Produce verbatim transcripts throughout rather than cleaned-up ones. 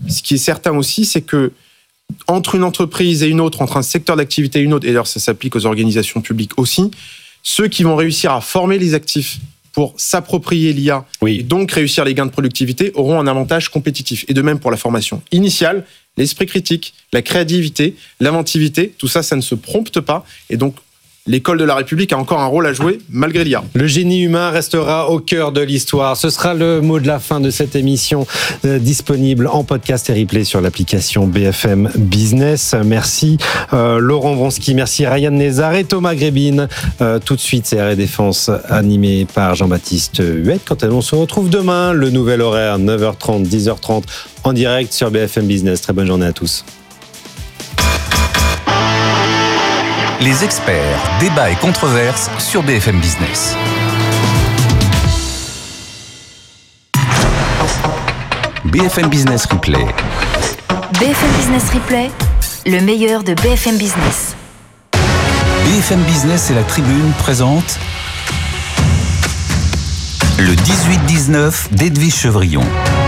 ce qui est certain aussi, c'est que entre une entreprise et une autre, entre un secteur d'activité et une autre, et d'ailleurs ça s'applique aux organisations publiques aussi, ceux qui vont réussir à former les actifs pour s'approprier l'I A oui. et donc réussir les gains de productivité auront un avantage compétitif. Et de même pour la formation initiale, l'esprit critique, la créativité, l'inventivité, tout ça, ça ne se prompte pas. Et donc, l'école de la République a encore un rôle à jouer malgré l'I A. Le génie humain restera au cœur de l'histoire. Ce sera le mot de la fin de cette émission euh, disponible en podcast et replay sur l'application B F M Business. Merci euh, Laurent Vronsky, merci Ryan Nézard et Thomas Grébine. Euh, tout de suite, c'est R et Défense animé par Jean-Baptiste Huette. Quant à nous, on se retrouve demain. Le nouvel horaire, neuf heures trente, dix heures trente en direct sur B F M Business. Très bonne journée à tous. Les experts, débats et controverses sur B F M Business. B F M Business Replay. B F M Business Replay, le meilleur de B F M Business. B F M Business et la Tribune présentent le dix-huit dix-neuf d'Edwige Chevrillon.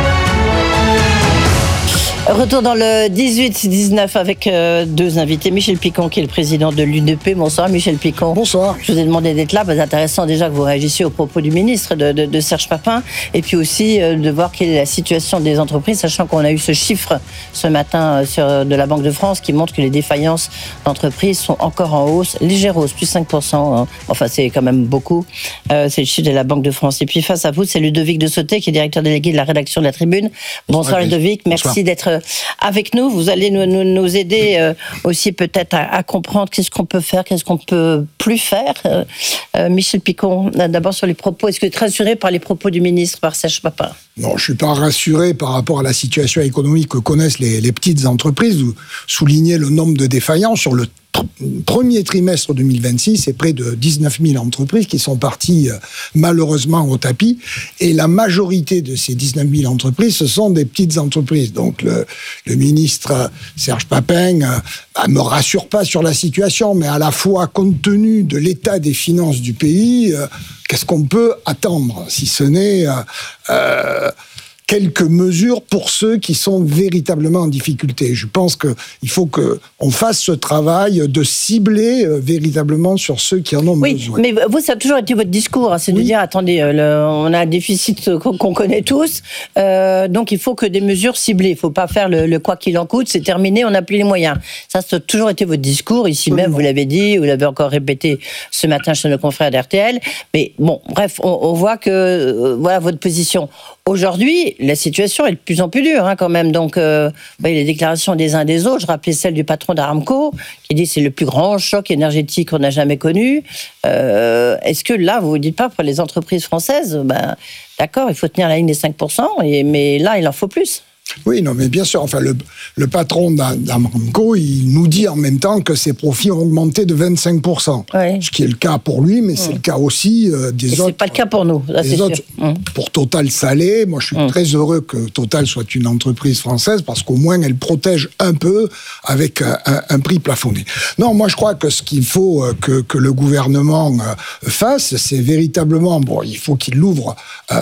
Retour dans le dix-huit dix-neuf avec euh, deux invités. Michel Picon, qui est le président de l'U D P. Bonsoir, Michel Picon. Bonsoir. Je vous ai demandé d'être là. C'est intéressant déjà que vous réagissiez aux propos du ministre de, de, de Serge Papin. Et puis aussi euh, de voir quelle est la situation des entreprises, sachant qu'on a eu ce chiffre ce matin euh, sur, de la Banque de France qui montre que les défaillances d'entreprises sont encore en hausse. Légère hausse, plus cinq pour cent. Hein. Enfin, c'est quand même beaucoup. Euh, c'est le chiffre de la Banque de France. Et puis face à vous, c'est Ludovic de Sauté, qui est directeur délégué de la rédaction de la Tribune. Bonsoir, Bonsoir Ludovic. Merci Bonsoir. d'être avec nous. Vous allez nous, nous, nous aider euh, aussi peut-être à, à comprendre qu'est-ce qu'on peut faire, qu'est-ce qu'on peut plus faire. Euh, euh, Michel Picon, d'abord sur les propos. Est-ce que vous êtes rassuré par les propos du ministre, par Serge Papin ? Non, je ne suis pas rassuré par rapport à la situation économique que connaissent les, les petites entreprises. Vous soulignez le nombre de défaillances sur le premier trimestre deux mille vingt-six, c'est près de dix-neuf mille entreprises qui sont parties malheureusement au tapis. Et la majorité de ces dix-neuf mille entreprises, ce sont des petites entreprises. Donc le, le ministre Serge Papin bah, me rassure pas sur la situation, mais à la fois, compte tenu de l'état des finances du pays, euh, qu'est-ce qu'on peut attendre, si ce n'est euh, euh, quelques mesures pour ceux qui sont véritablement en difficulté. Je pense qu'il faut qu'on fasse ce travail de cibler euh, véritablement sur ceux qui en ont oui, besoin. Mais vous, ça a toujours été votre discours, hein, c'est oui. de dire, attendez, euh, le, on a un déficit qu'on, qu'on connaît tous, euh, donc il faut que des mesures ciblées. Il ne faut pas faire le, le quoi qu'il en coûte, c'est terminé, on n'a plus les moyens. Ça, ça a toujours été votre discours, ici Absolument. même, vous l'avez dit, vous l'avez encore répété ce matin chez nos confrères d'R T L. Mais bon, bref, on, on voit que, euh, voilà votre position. Aujourd'hui, la situation est de plus en plus dure, hein, quand même. Donc, euh, vous voyez les déclarations des uns des autres. Je rappelais celle du patron d'Aramco, qui dit que c'est le plus grand choc énergétique qu'on a jamais connu. Euh, est-ce que là, vous vous dites pas, pour les entreprises françaises, ben, d'accord, il faut tenir la ligne des cinq pour cent, et, mais là, il en faut plus. Oui, non, mais bien sûr. Enfin, le, le patron d'Aramco, il nous dit en même temps que ses profits ont augmenté de vingt-cinq pour cent. Oui. Ce qui est le cas pour lui, mais mmh. c'est le cas aussi euh, des Et autres. C'est pas le cas pour nous, là, c'est autres, sûr. Mmh. Pour Total Salé, moi, je suis mmh. très heureux que Total soit une entreprise française parce qu'au moins, elle protège un peu avec un, un, un prix plafonné. Non, moi, je crois que ce qu'il faut que, que le gouvernement fasse, c'est véritablement, bon, il faut qu'il ouvre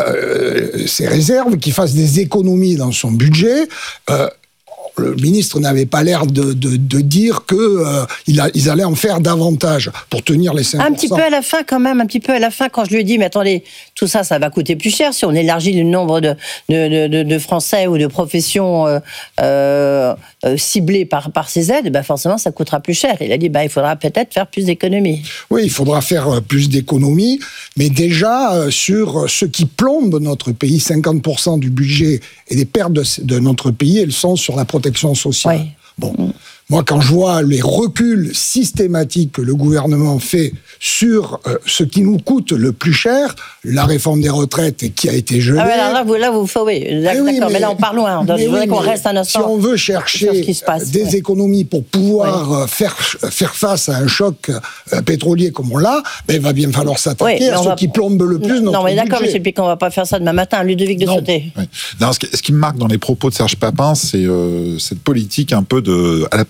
euh, ses réserves, qu'il fasse des économies dans son budget. Euh, le ministre n'avait pas l'air de, de, de dire qu'ils euh, allaient en faire davantage pour tenir les cinq pour cent. Un petit peu à la fin quand même, un petit peu à la fin, quand je lui ai dit, mais attendez, tout ça, ça va coûter plus cher si on élargit le nombre de, de, de, de Français ou de professions euh, euh, ciblées par, par ces aides, ben forcément, ça coûtera plus cher. Il a dit, ben, il faudra peut-être faire plus d'économies. Oui, il faudra faire plus d'économies, mais déjà, euh, sur ce qui plombe notre pays, cinquante pour cent du budget et des pertes de, de notre pays, elles sont sur la protection sociale. Oui. Bon. Mmh. Moi, quand je vois les reculs systématiques que le gouvernement fait sur euh, ce qui nous coûte le plus cher, la réforme des retraites qui a été gelée... Ah ouais, là, vous, là, vous oui, d'accord, oui, mais, mais là, on part loin. Donc, je voudrais oui, qu'on reste un instant. Si on veut chercher passe, des ouais. économies pour pouvoir ouais. faire, faire face à un choc euh, pétrolier comme on l'a, ben, il va bien falloir s'attaquer oui, à ce va... qui plombe le plus non, notre Non, mais d'accord, budget. M. Picon, on ne va pas faire ça demain matin. Ludovic de Sauté. Oui. Non, ce, qui, ce qui me marque dans les propos de Serge Papin, c'est euh, cette politique un peu de, à la petite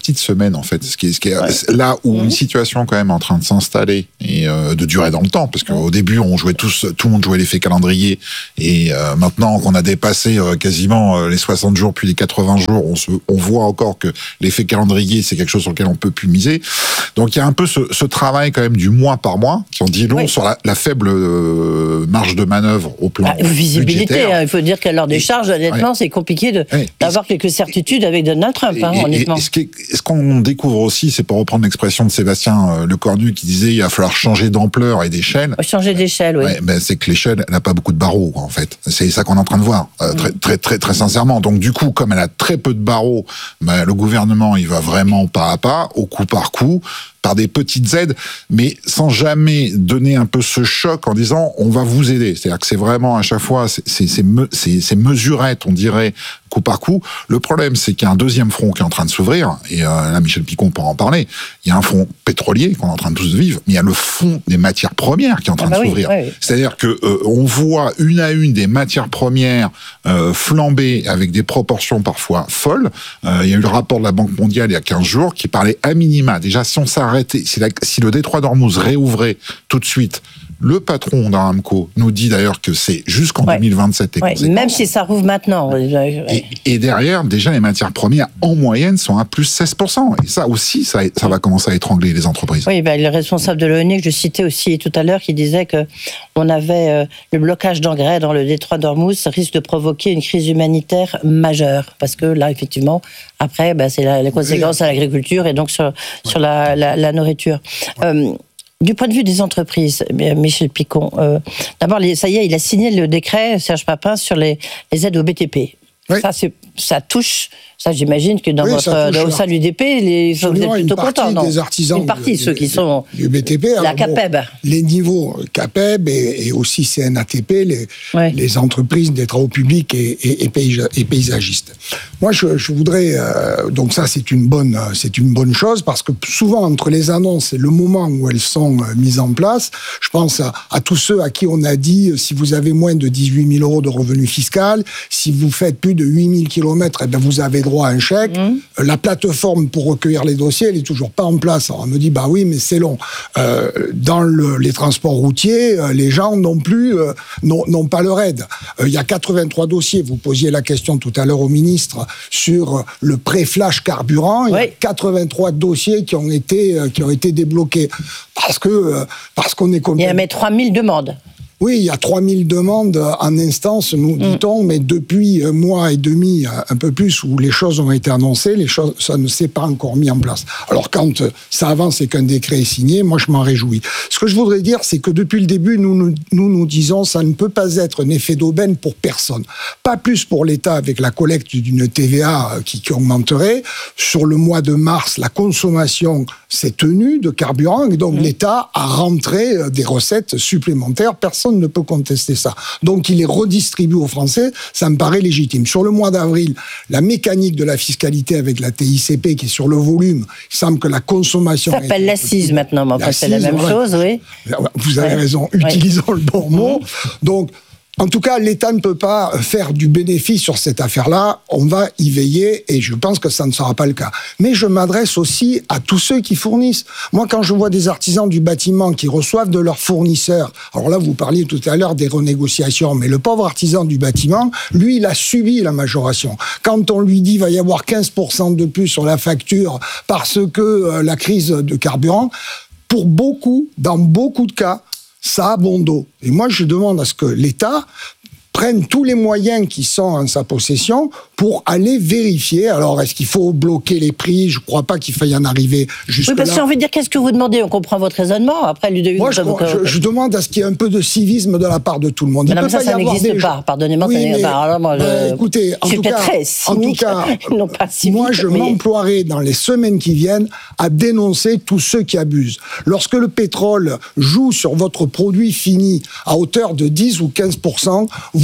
petites semaines, en fait. Ce qui est, ce qui est ouais. là où mmh. une situation quand même en train de s'installer et euh, de durer dans le temps, parce qu'au mmh. début, on jouait tous, tout le monde jouait l'effet calendrier, et euh, maintenant qu'on a dépassé euh, quasiment euh, les soixante jours puis les quatre-vingts jours, on se, on voit encore que l'effet calendrier, c'est quelque chose sur lequel on peut plus miser. Donc il y a un peu ce, ce travail quand même du mois par mois qui en dit long oui. sur la, la faible euh, marge de manœuvre au plan ah, visibilité. Hein, il faut dire qu'à l'heure des charges, honnêtement, ouais. c'est compliqué de, oui. d'avoir quelques certitudes avec Donald Trump. Hein, et, honnêtement. Et, et ce, qui est, ce qu'on découvre aussi, c'est pour reprendre l'expression de Sébastien euh, Lecornu qui disait il va falloir changer d'ampleur et d'échelle. Changer d'échelle, oui. Ouais, ben, c'est que l'échelle n'a pas beaucoup de barreaux, en fait. C'est ça qu'on est en train de voir, euh, très, très, très, très sincèrement. Donc du coup, comme elle a très peu de barreaux, ben, le gouvernement, il va vraiment pas à pas, au coup par coup, par des petites aides, mais sans jamais donner un peu ce choc en disant on va vous aider. C'est-à-dire que c'est vraiment à chaque fois, c'est, c'est, c'est, me, c'est, c'est mesurette, on dirait, coup par coup. Le problème, c'est qu'il y a un deuxième front qui est en train de s'ouvrir, et euh, là, Michel Picon pourra en parler. Il y a un front pétrolier qu'on est en train de tous vivre, mais il y a le front des matières premières qui est en train ah bah de oui, s'ouvrir. Oui, oui. C'est-à-dire que euh, on voit une à une des matières premières euh, flamber avec des proportions parfois folles. Euh, il y a eu le rapport de la Banque mondiale il y a quinze jours qui parlait à minima. Déjà, si on s'arrêtait, si, la, si le détroit d'Ormuz réouvrait tout de suite, le patron d'Aramco nous dit d'ailleurs que c'est jusqu'en ouais. deux mille vingt-sept les ouais. conséquences. Même si ça rouvre maintenant. Et, et derrière, déjà, les matières premières, en moyenne, sont à plus seize pour cent. Et ça aussi, ça, ça va commencer à étrangler les entreprises. Oui, ben, le responsable de l'ONU que je citais aussi tout à l'heure, qui disait que on avait euh, le blocage d'engrais dans le détroit d'Ormuz risque de provoquer une crise humanitaire majeure. Parce que là, effectivement, après, ben, c'est la, les conséquences oui. à l'agriculture et donc sur, ouais. sur la, la, la nourriture. Ouais. Euh, Du point de vue des entreprises, Michel Picon, euh, d'abord, les, ça y est, il a signé le décret, Serge Papin, sur les, les aides au B T P. Oui. Ça, c'est, ça touche, ça j'imagine que dans oui, votre, dans, au sein du D P, les, vous êtes plutôt contents, non ? Des artisans une partie, du, ceux qui sont du B T P, la C A P E B. Bon, les niveaux C A P E B et, et aussi C N A T P, les, ouais. les entreprises des travaux publics et, et, et, paysag, et paysagistes. Moi, je, je voudrais, euh, donc ça, c'est une bonne, c'est une bonne chose parce que souvent entre les annonces et le moment où elles sont euh, mises en place, je pense à, à tous ceux à qui on a dit si vous avez moins de dix-huit mille euros de revenus fiscal, si vous faites plus de huit mille kilomètres, eh bien vous avez droit à un chèque. Mmh. La plateforme pour recueillir les dossiers, elle est toujours pas en place. Alors on me dit bah oui, mais c'est long. Euh, dans le, les transports routiers, euh, les gens non plus euh, n'ont, n'ont pas leur aide. Euh, il y a quatre-vingt-trois dossiers. Vous posiez la question tout à l'heure au ministre sur le pré-flash carburant. Oui. Il y a quatre-vingt-trois dossiers qui ont été euh, qui ont été débloqués parce que euh, parce qu'on est complètement... Il y a mais trois mille demandes. Oui, il y a trois mille demandes en instance, nous mmh. dit-on, mais depuis un mois et demi, un peu plus, où les choses ont été annoncées, les choses, ça ne s'est pas encore mis en place. Alors quand ça avance et qu'un décret est signé, moi je m'en réjouis. Ce que je voudrais dire, c'est que depuis le début, nous nous, nous, nous disons ça ne peut pas être un effet d'aubaine pour personne. Pas plus pour l'État avec la collecte d'une T V A qui, qui augmenterait. Sur le mois de mars, la consommation s'est tenue de carburant, et donc mmh. l'État a rentré des recettes supplémentaires. Personne ne peut contester ça. Donc il est redistribué aux Français, ça me paraît légitime. Sur le mois d'avril, la mécanique de la fiscalité avec la T I C P qui est sur le volume, il semble que la consommation... Ça s'appelle l'assise maintenant, mais enfin c'est la même ouais. chose, oui. Vous avez ouais. raison, utilisons ouais. le bon mot. Donc, en tout cas, l'État ne peut pas faire du bénéfice sur cette affaire-là. On va y veiller et je pense que ça ne sera pas le cas. Mais je m'adresse aussi à tous ceux qui fournissent. Moi, quand je vois des artisans du bâtiment qui reçoivent de leurs fournisseurs, alors là, vous parliez tout à l'heure des renégociations, mais le pauvre artisan du bâtiment, lui, il a subi la majoration. Quand on lui dit qu'il va y avoir quinze pour cent de plus sur la facture parce que euh, la crise de carburant, pour beaucoup, dans beaucoup de cas, ça a bon dos. Et moi, je demande à ce que l'État prenne tous les moyens qui sont en sa possession pour aller vérifier. Alors, est-ce qu'il faut bloquer les prix ? Je ne crois pas qu'il faille en arriver jusque-là. Oui, parce que j'ai envie de dire, qu'est-ce que vous demandez ? On comprend votre raisonnement. Après, Ludovic... Moi, je, je, je demande à ce qu'il y ait un peu de civisme de la part de tout le monde. Il non, mais ça, ça n'existe des... pas. Pardonnez-moi, oui, ça n'existe pas. Alors, moi, bah, je... Écoutez, en tout, cas, en tout cas, non, pas cynique, moi, je mais... m'emploierai dans les semaines qui viennent à dénoncer tous ceux qui abusent. Lorsque le pétrole joue sur votre produit fini à hauteur de dix ou quinze pour cent, vous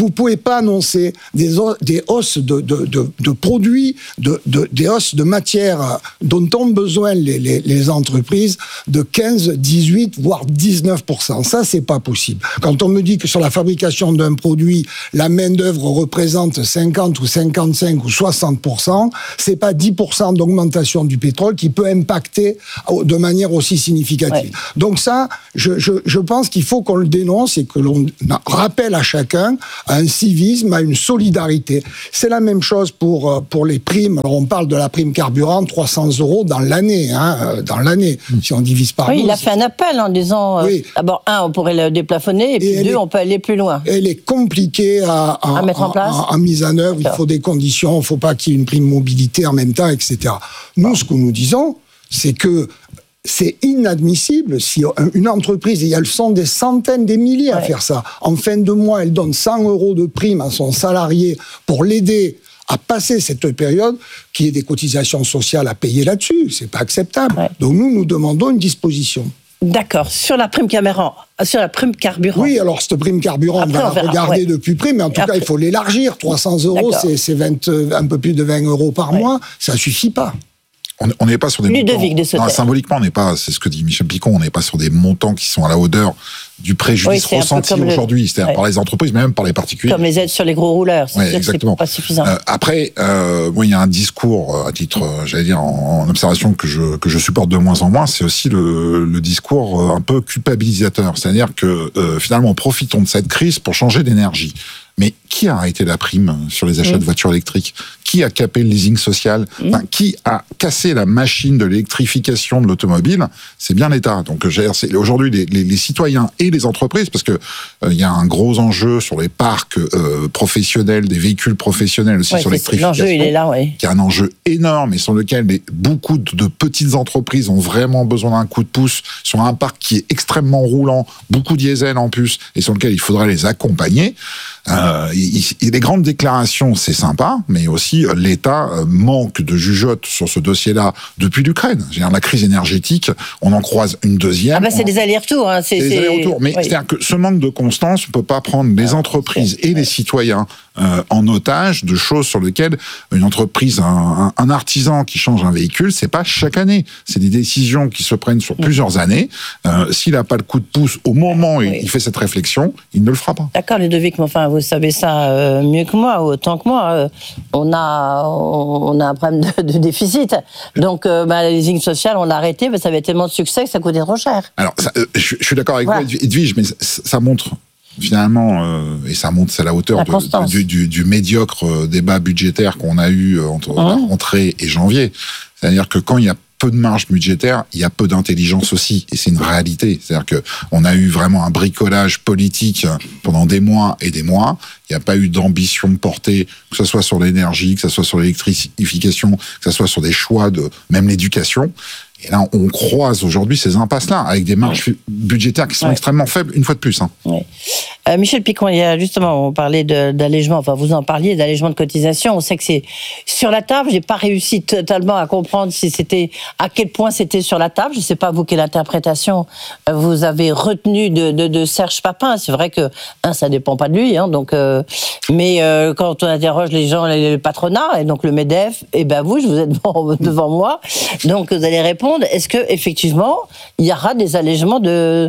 vous pouvez pas annoncer des, des hausses de, de, de, de produits, de, de, des hausses de matières dont ont besoin les, les, les entreprises de quinze, dix-huit, voire dix-neuf pour cent. Ça, c'est pas possible. Quand on me dit que sur la fabrication d'un produit, la main-d'œuvre représente cinquante ou cinquante-cinq ou soixante pour cent, c'est pas dix pour cent d'augmentation du pétrole qui peut impacter de manière aussi significative. Ouais. Donc ça, je, je, je pense qu'il faut qu'on le dénonce et que l'on rappelle à chacun à un civisme, à une solidarité. C'est la même chose pour, pour les primes. Alors on parle de la prime carburant, trois cents euros dans l'année, hein, dans l'année, mmh. si on divise par Oui, douze. Il a fait un appel en disant, oui. euh, d'abord, un, on pourrait le déplafonner, et puis et deux, est, on peut aller plus loin. Elle est compliquée à, à, à mettre en place. À, à, à mise en œuvre. Il faut des conditions, il ne faut pas qu'il y ait une prime mobilité en même temps, et cetera. Nous, ce que nous disons, c'est que c'est inadmissible si une entreprise, et elles sont des centaines, des milliers à ouais. faire ça, en fin de mois, elle donne cent euros de prime à son salarié pour l'aider à passer cette période, qu'il y ait des cotisations sociales à payer là-dessus. C'est pas acceptable. Ouais. Donc nous, nous demandons une disposition. D'accord. Sur la prime carburant, sur la prime carburant. Oui, alors cette prime carburant, après, on va on la verra, regarder ouais. de plus près, mais en tout après. cas, il faut l'élargir. trois cents euros, c'est, c'est vingt, un peu plus de vingt euros par ouais. mois. Ça suffit pas. On n'est pas sur des Ludovic montants. Non, symboliquement, on n'est pas, c'est ce que dit Michel Picon, on n'est pas sur des montants qui sont à la hauteur du préjudice oui, ressenti aujourd'hui, le... c'est-à-dire ouais. par les entreprises, mais même par les particuliers. Comme les aides sur les gros rouleurs, c'est, ouais, sûr exactement. Que c'est pas suffisant. Euh, après, euh, bon, il y a un discours, à titre, j'allais dire, en, en observation que je, que je supporte de moins en moins, c'est aussi le, le discours un peu culpabilisateur. C'est-à-dire que, euh, finalement, profitons de cette crise pour changer d'énergie. Mais qui a arrêté la prime sur les achats mmh. de voitures électriques ? Qui a capé le leasing social ? mmh. Enfin, qui a cassé la machine de l'électrification de l'automobile ? C'est bien l'État. Donc, c'est aujourd'hui les, les, les citoyens et les entreprises, parce que il euh, y a un gros enjeu sur les parcs euh, professionnels, des véhicules professionnels aussi ouais, sur l'électrification. L'enjeu, il est là, oui. Qui est un enjeu énorme et sur lequel les, beaucoup de, de petites entreprises ont vraiment besoin d'un coup de pouce sur un parc qui est extrêmement roulant, beaucoup diesel en plus, et sur lequel il faudrait les accompagner. Euh, il, il, les grandes déclarations, c'est sympa, mais aussi euh, l'État euh, manque de jugeote sur ce dossier-là depuis l'Ukraine. Je veux dire, la crise énergétique, on en croise une deuxième. Ah bah c'est on... des allers-retours. Hein. C'est, c'est des c'est... allers-retours. Mais oui. c'est-à-dire que ce manque de constance, on peut pas prendre les entreprises et les citoyens euh, en otage de choses sur lesquelles une entreprise, un, un, un artisan qui change un véhicule, c'est pas chaque année. C'est des décisions qui se prennent sur plusieurs années. Euh, s'il n'a pas le coup de pouce au moment où oui. il fait cette réflexion, il ne le fera pas. D'accord, Ludovic, mais enfin, vous savez ça euh, mieux que moi, autant que moi. Euh, on a, on a un problème de, de déficit. Donc, euh, bah, le leasing social, on l'a arrêté, mais ça avait tellement de succès que ça coûtait trop cher. Alors, ça, euh, je, je suis d'accord avec voilà. vous, Edwige, mais ça, ça montre finalement, euh, et ça monte, c'est à la hauteur la de, du, du, du médiocre débat budgétaire qu'on a eu entre mmh. la rentrée et janvier. C'est-à-dire que quand il y a peu de marge budgétaire, il y a peu d'intelligence aussi, et c'est une réalité. C'est-à-dire que on a eu vraiment un bricolage politique pendant des mois et des mois. Il n'y a pas eu d'ambition de portée, que ce soit sur l'énergie, que ce soit sur l'électrification, que ce soit sur des choix de même l'éducation. Et là, on croise aujourd'hui ces impasses-là, avec des marges ouais. budgétaires qui sont ouais. extrêmement faibles, une fois de plus. Hein. Ouais. Euh, Michel Picon, il y a justement, on parlait de, d'allègement, enfin vous en parliez, d'allègement de cotisation. On sait que c'est sur la table. J'ai pas réussi totalement à comprendre si c'était, à quel point c'était sur la table. Je sais pas, vous, quelle interprétation vous avez retenue de, de, de Serge Papin. C'est vrai que, un, ça dépend pas de lui, hein, donc, euh, mais euh, quand on interroge les gens, le patronat, et donc le MEDEF, et ben vous, je vous êtes devant, devant moi, donc vous allez répondre. Est-ce que effectivement il y aura des allègements de,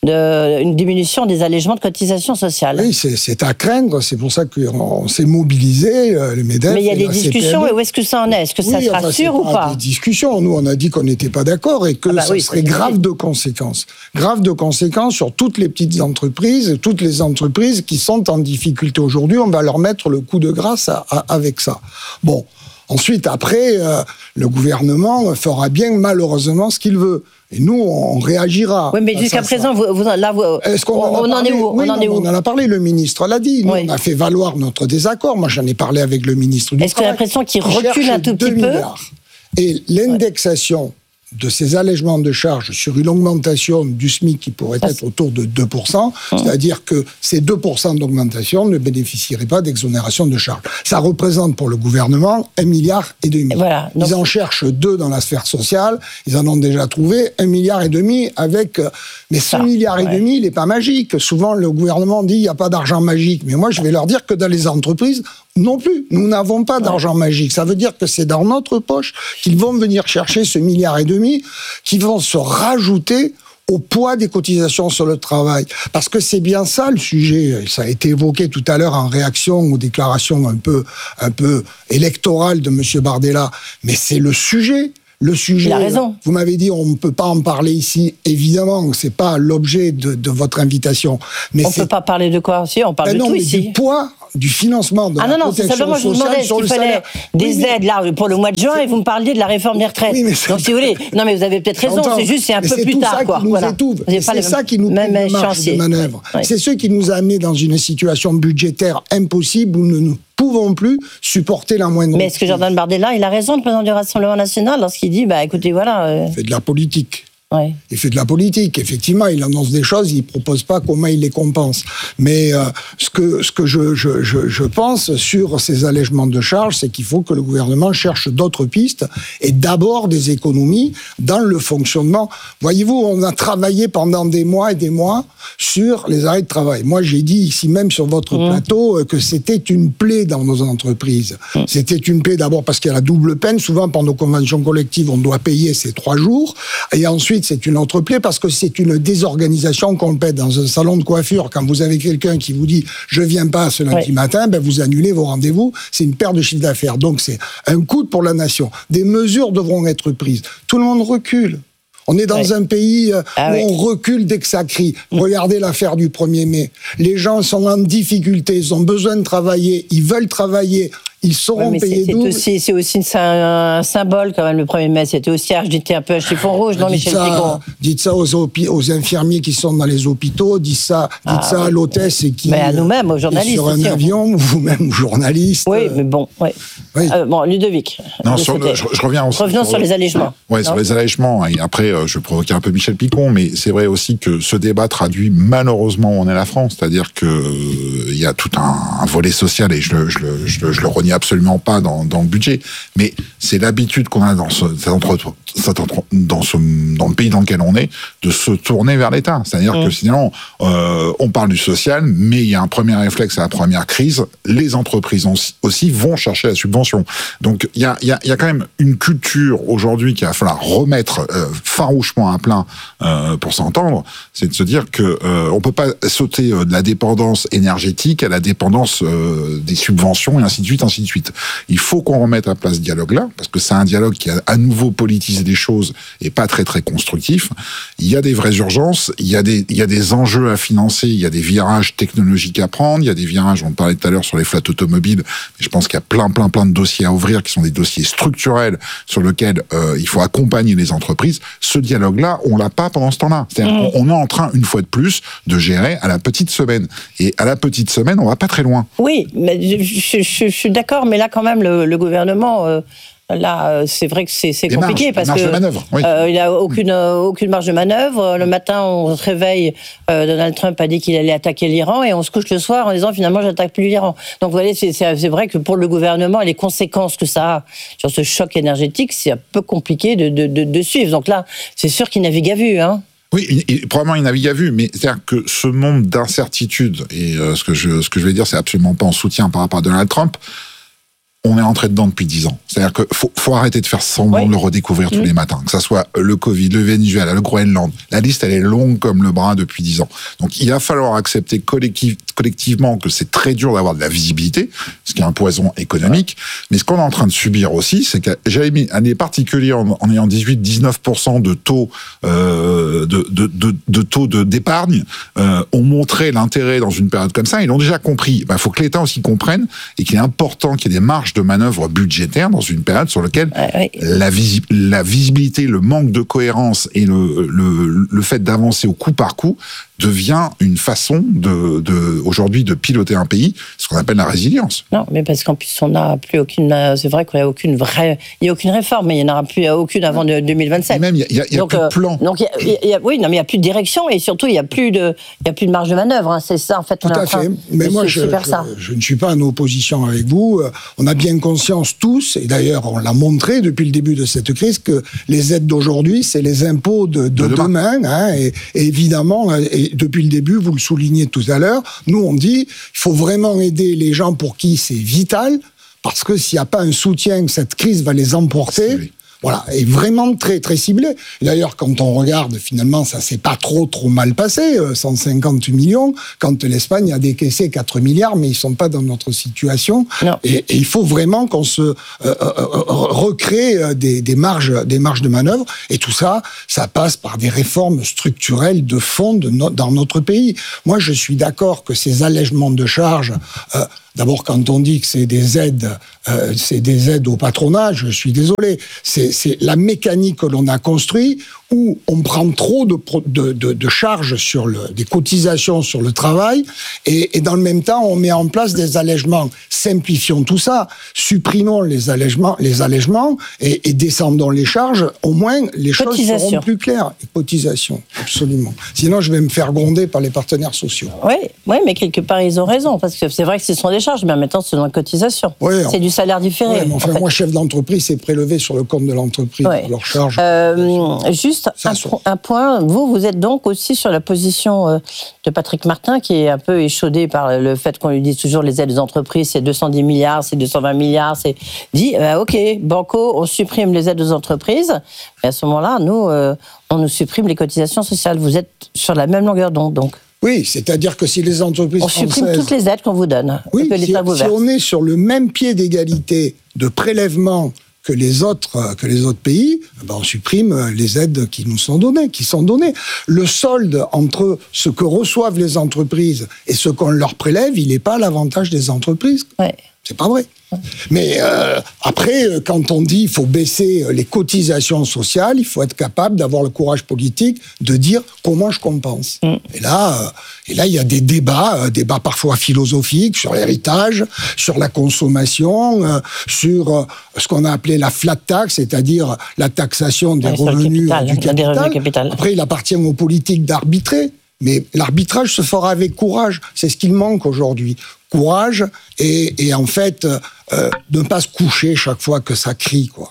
de une diminution des allègements de cotisations sociales ? Oui, c'est, c'est à craindre. C'est pour ça qu'on s'est mobilisé, le MEDEF. Mais il y a des discussions. C P M. Et où est-ce que ça en est ? Est-ce que oui, ça sera enfin, sûr ou pas ? pas Des discussions. Nous, on a dit qu'on n'était pas d'accord et que ah bah ça oui, serait grave de conséquences. Grave de conséquences sur toutes les petites entreprises, toutes les entreprises qui sont en difficulté aujourd'hui. On va leur mettre le coup de grâce à, à, avec ça. Bon. Ensuite, après, euh, le gouvernement fera bien malheureusement ce qu'il veut. Et nous, on réagira. Oui, mais jusqu'à présent, vous, vous, là, vous, Est-ce qu'on en, on en est où, oui, on en est où On en a parlé, le ministre l'a dit. Nous, oui. on a fait valoir notre désaccord. Moi, j'en ai parlé avec le ministre du Est-ce Travail. Est-ce que l'impression qu'il recule un tout petit peu ? Et l'indexation de ces allègements de charges sur une augmentation du SMIC qui pourrait être autour de deux pour cent, c'est-à-dire que ces deux pour cent d'augmentation ne bénéficieraient pas d'exonération de charges. Ça représente pour le gouvernement un milliard et demi. Voilà, donc... Ils en cherchent deux dans la sphère sociale, ils en ont déjà trouvé un milliard et demi avec... Mais ce Ça, milliard et ouais. demi, il n'est pas magique. Souvent, le gouvernement dit il n'y a pas d'argent magique. Mais moi, je vais leur dire que dans les entreprises, non plus. Nous n'avons pas d'argent ouais. magique. Ça veut dire que c'est dans notre poche qu'ils vont venir chercher ce milliard et demi, qui vont se rajouter au poids des cotisations sur le travail. Parce que c'est bien ça le sujet. Ça a été évoqué tout à l'heure en réaction aux déclarations un peu, un peu électorales de M. Bardella. Mais c'est le sujet. Le sujet, il a raison. Vous m'avez dit on ne peut pas en parler ici. Évidemment, c'est pas l'objet de, de votre invitation. Mais on ne peut pas parler de quoi aussi, on parle ben de non, tout mais ici. Du poids du financement de ah la non, non, c'est protection simplement, je vous demandais sociale qu'il sur fallait le salaire. des Oui, mais... aides là pour le mois de juin et vous me parliez de la réforme des retraites. Oui, mais donc si vous voulez, non mais vous avez peut-être raison, c'est juste c'est un mais peu c'est plus tout tard ça quoi. Qui nous Voilà. étouffe. C'est C'est ça qui nous même prive de marge de manœuvre. Ouais. C'est ce qui nous a amené dans une situation budgétaire impossible où nous ne pouvons plus supporter la moindre. Mais est-ce que Jordan Bardella, il a raison, le président du Rassemblement national, lorsqu'il dit, bah écoutez, voilà. Euh... Il fait de la politique. Ouais. Il fait de la politique, effectivement, il annonce des choses, il ne propose pas comment il les compense. Mais euh, ce que, ce que je, je, je, je pense sur ces allègements de charges, c'est qu'il faut que le gouvernement cherche d'autres pistes et d'abord des économies dans le fonctionnement. Voyez-vous, on a travaillé pendant des mois et des mois sur les arrêts de travail. Moi, j'ai dit ici même sur votre mmh. plateau que c'était une plaie dans nos entreprises. Mmh. C'était une plaie d'abord parce qu'il y a la double peine. Souvent, pour nos conventions collectives, on doit payer ces trois jours. Et ensuite, c'est une autre plaie parce que c'est une désorganisation complète. Dans un salon de coiffure, quand vous avez quelqu'un qui vous dit « je viens pas ce lundi ouais. matin », ben vous annulez vos rendez-vous. C'est une perte de chiffre d'affaires. Donc, c'est un coût pour la nation. Des mesures devront être prises. Tout le monde recule. On est dans ouais. un pays ah où ouais. on recule dès que ça crie. Regardez l'affaire du premier mai. Les gens sont en difficulté, ils ont besoin de travailler, ils veulent travailler. Ils sauront ouais, payer double. Aussi, c'est aussi un, un symbole quand même, le premier mai. C'était aussi, j'étais un peu un chiffon rouge, non, Michel Picon. Dites ça aux, aux infirmiers qui sont dans les hôpitaux, dites ça, dites ah, ça à l'hôtesse et qui... Mais à nous-mêmes, aux journalistes. Sur un aussi, avion, ou vous-même, journaliste. Oui, mais bon, ouais. oui. Euh, bon, Ludovic. Non, sur le, je, je reviens aussi Revenons sur, sur les allègements. Oui, sur les allègements. Et après, je vais provoquer un peu Michel Picon, mais c'est vrai aussi que ce débat traduit malheureusement où on est la France. C'est-à-dire qu'il euh, y a tout un, un volet social, et je le, je le, je le, je le renie absolument pas dans, dans le budget, mais c'est l'habitude qu'on a dans ce, dans ce dans le pays dans lequel on est de se tourner vers l'État. C'est-à-dire mmh. que sinon, euh, on parle du social, mais il y a un premier réflexe à la première crise. Les entreprises aussi vont chercher la subvention. Donc il y a, il y a, il y a quand même une culture aujourd'hui qu'il va falloir remettre euh, farouchement à plein euh, pour s'entendre. C'est de se dire que euh, on peut pas sauter euh, de la dépendance énergétique à la dépendance euh, des subventions et ainsi de suite, ainsi de suite. Il faut qu'on remette à place ce dialogue-là, parce que c'est un dialogue qui a à nouveau politisé des choses et pas très très constructif. Il y a des vraies urgences, il y a des, il y a des enjeux à financer, il y a des virages technologiques à prendre, il y a des virages, on parlait tout à l'heure sur les flottes automobiles, mais je pense qu'il y a plein plein plein de dossiers à ouvrir qui sont des dossiers structurels sur lesquels euh, il faut accompagner les entreprises. Ce dialogue-là, on l'a pas pendant ce temps-là. C'est-à-dire mmh. qu'on est en train, une fois de plus, de gérer à la petite semaine. Et à la petite semaine, on va pas très loin. Oui, mais je, je, je, je suis d'accord, mais là quand même le, le gouvernement, euh, là c'est vrai que c'est, c'est compliqué marges, parce que de manœuvre, oui. euh, il a aucune euh, aucune marge de manœuvre. Le matin on se réveille, euh, Donald Trump a dit qu'il allait attaquer l'Iran et on se couche le soir en disant finalement j'attaque plus l'Iran. Donc vous voyez, c'est, c'est, c'est vrai que pour le gouvernement et les conséquences que ça a sur ce choc énergétique, c'est un peu compliqué de, de, de, de suivre. Donc là, c'est sûr qu'il navigue à vue, hein. Oui, il, probablement il navigue à vue, mais c'est-à-dire que ce monde d'incertitude, et euh, ce que je ce que je vais dire, c'est absolument pas en soutien par rapport à Donald Trump. On est entré dedans depuis dix ans. C'est-à-dire qu'il faut, faut arrêter de faire semblant oui. de le redécouvrir tous mmh. les matins. Que ça soit le Covid, le Venezuela, le Groenland. La liste, elle est longue comme le bras depuis dix ans. Donc, il va falloir accepter collectif, collectivement que c'est très dur d'avoir de la visibilité, ce qui est un poison économique. Mais ce qu'on est en train de subir aussi, c'est que j'avais mis un des particuliers en, en ayant dix-huit à dix-neuf pour cent de taux, euh, de, de, de, de taux de, d'épargne, euh, ont montré l'intérêt dans une période comme ça. Ils l'ont déjà compris. Il ben, faut que l'État aussi comprenne et qu'il est important qu'il y ait des marges de manœuvre budgétaire dans une période sur laquelle ouais, oui. la, visi- la visibilité, le manque de cohérence et le, le, le fait d'avancer au coup par coup devient une façon de, de aujourd'hui de piloter un pays, ce qu'on appelle la résilience. Non, mais parce qu'en plus on n'a plus aucune. C'est vrai qu'il n'y a aucune vraie, il n'y a aucune réforme, mais il n'y en aura plus aucune avant de deux mille vingt-sept. Et même il y a, il y a donc, plus de plan. Donc il y a, il y a, oui, non, mais il n'y a plus de direction et surtout il n'y a plus de, il y a plus de marge de manœuvre. Hein, c'est ça en fait. Tout à fait. Mais moi je, je, je ne suis pas en opposition avec vous. On a bien conscience tous, et d'ailleurs on l'a montré depuis le début de cette crise, que les aides d'aujourd'hui c'est les impôts de, de, de demain. demain hein, et, et évidemment, et depuis le début, vous le soulignez tout à l'heure, nous on dit il faut vraiment aider les gens pour qui c'est vital, parce que s'il n'y a pas un soutien, cette crise va les emporter. Oui. Voilà, et vraiment très très ciblé. D'ailleurs, quand on regarde, finalement, ça s'est pas trop trop mal passé, cent cinquante millions, quand l'Espagne a décaissé quatre milliards, mais ils sont pas dans notre situation. Et, et il faut vraiment qu'on se euh, euh, recrée des, des marges, des marges de manœuvre. Et tout ça, ça passe par des réformes structurelles de fond de no- dans notre pays. Moi, je suis d'accord que ces allègements de charges. Euh, D'abord, quand on dit que c'est des aides, euh, c'est des aides au patronat, je suis désolé. C'est, c'est la mécanique que l'on a construite où on prend trop de, de, de, de charges sur le, des cotisations sur le travail et, et dans le même temps, on met en place des allègements. Simplifions tout ça, supprimons les allègements, les allègements et, et descendons les charges. Au moins, les choses seront plus claires. Et cotisations, absolument. Sinon, je vais me faire gronder par les partenaires sociaux. Oui, oui, mais quelque part, ils ont raison parce que c'est vrai que ce sont des charges, mais en même temps, c'est dans la cotisation. Oui, c'est on... du salaire différé. Oui, mais enfin, en fait. Moi, chef d'entreprise, c'est prélevé sur le compte de l'entreprise, oui. Leurs charges. Euh, juste un, un point, vous, vous êtes donc aussi sur la position de Patrick Martin, qui est un peu échaudé par le fait qu'on lui dise toujours les aides aux entreprises, c'est deux cent dix milliards, c'est deux cent vingt milliards, c'est dit, euh, ok, banco, on supprime les aides aux entreprises, mais à ce moment-là, nous, euh, on nous supprime les cotisations sociales. Vous êtes sur la même longueur d'onde, donc. Oui, c'est-à-dire que si les entreprises on supprime françaises... toutes les aides qu'on vous donne, oui, que l'État si, vous verse. Si on est sur le même pied d'égalité de prélèvement que les autres que les autres pays, ben on supprime les aides qui nous sont données, qui sont données. Le solde entre ce que reçoivent les entreprises et ce qu'on leur prélève, il n'est pas à l'avantage des entreprises. Ouais. C'est pas vrai. Mais euh, après, quand on dit qu'il faut baisser les cotisations sociales, il faut être capable d'avoir le courage politique de dire comment je compense. Mm. Et là, euh, et là, il y a des débats, euh, débats parfois philosophiques sur l'héritage, sur la consommation, euh, sur euh, ce qu'on a appelé la flat tax, c'est-à-dire la taxation des ouais, revenus capital, du capital. Des revenus capital. Après, il appartient aux politiques d'arbitrer. Mais l'arbitrage se fera avec courage. C'est ce qu'il manque aujourd'hui. Courage et, et en fait, euh, ne pas se coucher chaque fois que ça crie, quoi.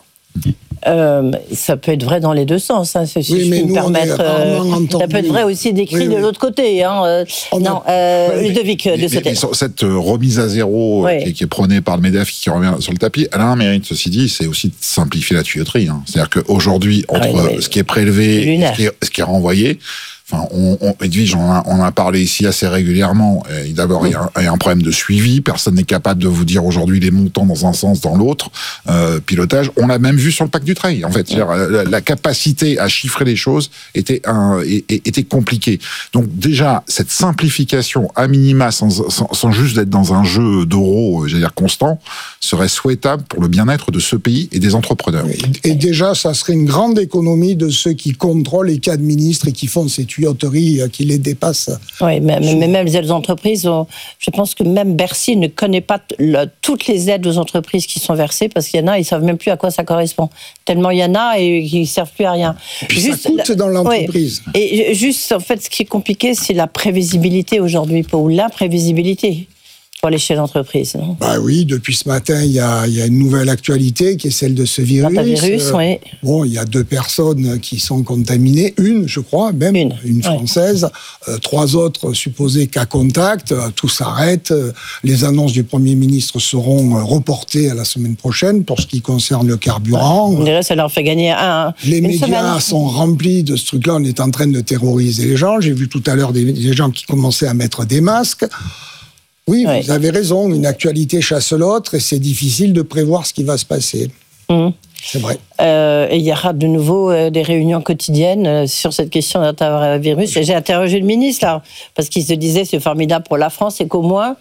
Euh, ça peut être vrai dans les deux sens, hein, si oui, je peux me permettre. Euh, ça peut être vrai aussi des cris oui, oui. de l'autre côté. Hein, euh, non, euh, oui, Ludovic, de ce côté. Cette remise à zéro oui. qui, qui est prônée par le MEDEF, qui revient sur le tapis, elle a un mérite, ceci dit, c'est aussi de simplifier la tuyauterie. Hein. C'est-à-dire qu'aujourd'hui, entre oui, oui. ce qui est prélevé et ce qui est, ce qui est renvoyé, enfin, on, on, Edwige, on a, on a parlé ici assez régulièrement. Et d'abord, oui. il, y a un, il y a un problème de suivi. Personne n'est capable de vous dire aujourd'hui les montants dans un sens, dans l'autre. Euh, pilotage. On l'a même vu sur le pacte du trail. En fait, oui. la, la capacité à chiffrer les choses était un, était compliquée. Donc déjà, cette simplification à minima, sans, sans, sans juste être dans un jeu d'euros, j'allais dire constant, serait souhaitable pour le bien-être de ce pays et des entrepreneurs. Et, et déjà, ça serait une grande économie de ceux qui contrôlent et qui administrent et qui font ces tuyauterie qui les dépasse. Oui, mais, mais même les aides aux entreprises, on, je pense que même Bercy ne connaît pas t- le, toutes les aides aux entreprises qui sont versées, parce qu'il y en a, ils ne savent même plus à quoi ça correspond. Tellement il y en a et qui ne servent plus à rien. Et puis juste, ça coûte dans l'entreprise. Oui, et juste, en fait, ce qui est compliqué, c'est la prévisibilité aujourd'hui, ou l'imprévisibilité. Pour les chefs d'entreprise, non ? Bah oui, depuis ce matin, il y a, il y a une nouvelle actualité qui est celle de ce virus. virus euh, oui. Bon, il y a deux personnes qui sont contaminées, une, je crois, même une, une française, oui. euh, trois autres supposés cas contact. Euh, tout s'arrête. Euh, les annonces du Premier ministre seront euh, reportées à la semaine prochaine pour ce qui concerne le carburant. Ouais. On dirait que ça leur fait gagner un. Les une médias semaine. sont remplis de ce truc-là. On est en train de terroriser les gens. J'ai vu tout à l'heure des, des gens qui commençaient à mettre des masques. Oui, oui, vous avez raison, une actualité chasse l'autre et c'est difficile de prévoir ce qui va se passer. Mmh. C'est vrai. Euh, et il y aura de nouveau euh, des réunions quotidiennes euh, sur cette question d'un virus. J'ai interrogé le ministre, là, parce qu'il se disait c'est formidable pour la France et qu'au moins,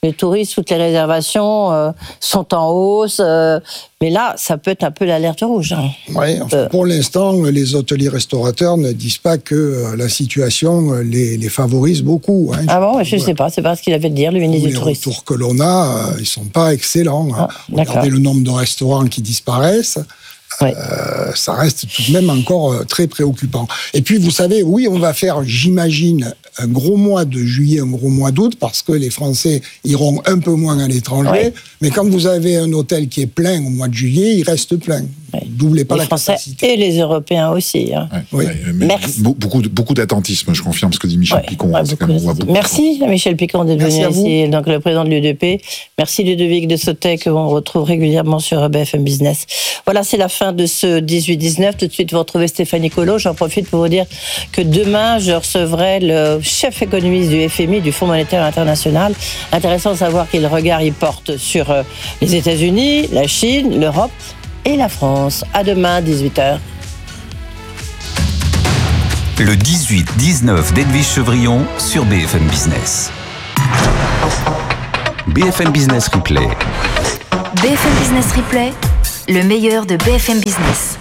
Les touristes, toutes les réservations euh, sont en hausse. Euh, mais là, ça peut être un peu l'alerte rouge. Hein. Oui, enfin, euh. pour l'instant, les hôteliers-restaurateurs ne disent pas que euh, la situation les, les favorise beaucoup. Hein. Ah bon, je ne sais pas. C'est pas ce qu'il avait de dire, le ministre du Tourisme. Les retours que l'on a, euh, ils ne sont pas excellents. Ah, hein. Regardez le nombre de restaurants qui disparaissent. Oui. Euh, ça reste tout de même encore euh, très préoccupant. Et puis, vous savez, oui, on va faire, j'imagine, un gros mois de juillet, un gros mois d'août, parce que les Français iront un peu moins à l'étranger. Oui. Mais quand vous avez un hôtel qui est plein au mois de juillet, il reste plein. Oui. Doublez pas les la Français capacité. Et les Européens aussi. Hein. Oui. Oui. Merci. Beaucoup, beaucoup d'attentisme, je confirme ce que dit Michel oui. Picon. Ouais, Merci Michel Picon d'être venu ici, donc le président de l'U D P. Merci Ludovic de Sautet, qu'on retrouve régulièrement sur B F M Business. Voilà, c'est la fin de ce dix-huit dix-neuf. Tout de suite, vous retrouvez Stéphanie Colo. J'en profite pour vous dire que demain, je recevrai le chef économiste du F M I, du Fonds monétaire international. Intéressant de savoir quel regard il porte sur les États-Unis, la Chine, l'Europe et la France. À demain, dix-huit heures. Le dix-huit dix-neuf d'Edwige Chevrillon sur B F M Business. B F M Business Replay. B F M Business Replay, le meilleur de B F M Business.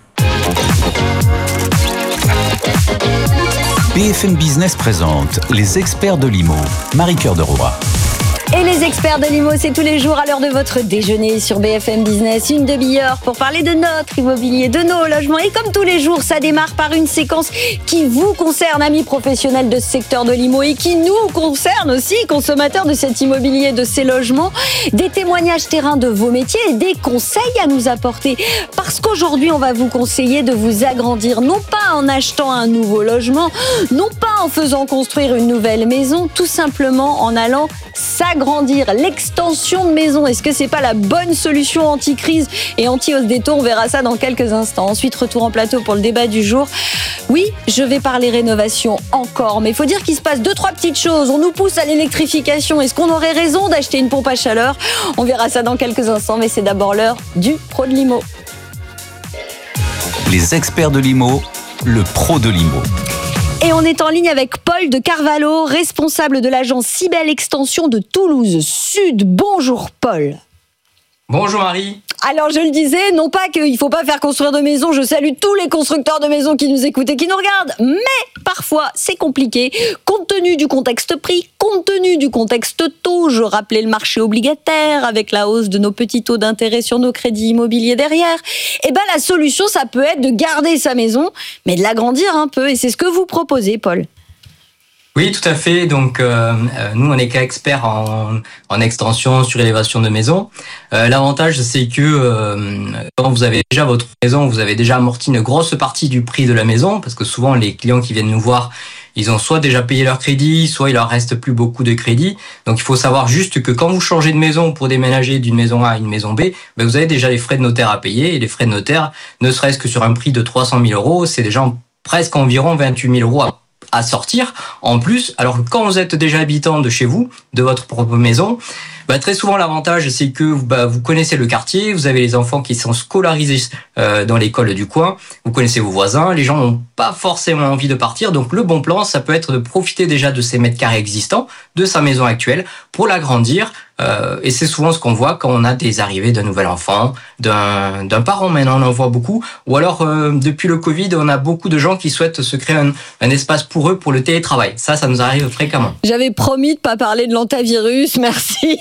B F M Business présente les experts de l'I M O. Marie-Cœur de Roy. Et les experts de l'I M O, c'est tous les jours à l'heure de votre déjeuner sur B F M Business. Une demi-heure pour parler de notre immobilier, de nos logements. Et comme tous les jours, ça démarre par une séquence qui vous concerne, amis professionnels de ce secteur de l'I M O, et qui nous concerne aussi, consommateurs de cet immobilier, de ces logements. Des témoignages terrain de vos métiers et des conseils à nous apporter. Parce qu'aujourd'hui, on va vous conseiller de vous agrandir, non pas en achetant un nouveau logement, non pas en faisant construire une nouvelle maison, tout simplement en allant s'agrandir. L'extension de maison, est-ce que c'est pas la bonne solution anti-crise et anti-hausse des taux? On verra ça dans quelques instants. Ensuite, retour en plateau pour le débat du jour. Oui, je vais parler rénovation encore, mais il faut dire qu'il se passe deux, trois petites choses. On nous pousse à l'électrification. Est-ce qu'on aurait raison d'acheter une pompe à chaleur? On verra ça dans quelques instants, mais c'est d'abord l'heure du pro de l'I M O. Les experts de l'I M O, le pro de l'I M O. Et on est en ligne avec Paul de Carvalho, responsable de l'agence Cybelle Extension de Toulouse Sud. Bonjour Paul. Bonjour Marie. Alors je le disais, non pas qu'il ne faut pas faire construire de maisons, je salue tous les constructeurs de maisons qui nous écoutent et qui nous regardent, mais parfois c'est compliqué, compte tenu du contexte prix, compte tenu du contexte taux, je rappelais le marché obligataire avec la hausse de nos petits taux d'intérêt sur nos crédits immobiliers derrière, et ben la solution ça peut être de garder sa maison, mais de l'agrandir un peu, et c'est ce que vous proposez Paul. Oui, tout à fait. Donc, euh, nous, on est qu'experts en, en extension, surélévation de maison. Euh, l'avantage, c'est que euh, quand vous avez déjà votre maison, vous avez déjà amorti une grosse partie du prix de la maison, parce que souvent, les clients qui viennent nous voir, ils ont soit déjà payé leur crédit, soit il leur reste plus beaucoup de crédit. Donc, il faut savoir juste que quand vous changez de maison pour déménager d'une maison A à une maison B, ben, vous avez déjà les frais de notaire à payer. Et les frais de notaire, ne serait-ce que sur un prix de trois cent mille euros, c'est déjà presque environ vingt-huit mille euros à à sortir en plus. Alors quand vous êtes déjà habitant de chez vous, de votre propre maison, bah, très souvent l'avantage c'est que bah, vous connaissez le quartier, vous avez les enfants qui sont scolarisés euh, dans l'école du coin, vous connaissez vos voisins, les gens n'ont pas forcément envie de partir, donc le bon plan ça peut être de profiter déjà de ces mètres carrés existants, de sa maison actuelle pour l'agrandir. Euh, et c'est souvent ce qu'on voit quand on a des arrivées d'un nouvel enfant, d'un, d'un parent maintenant, on en voit beaucoup. Ou alors, euh, depuis le Covid, on a beaucoup de gens qui souhaitent se créer un, un espace pour eux, pour le télétravail. Ça, ça nous arrive fréquemment. J'avais promis de pas parler de l'antivirus, merci.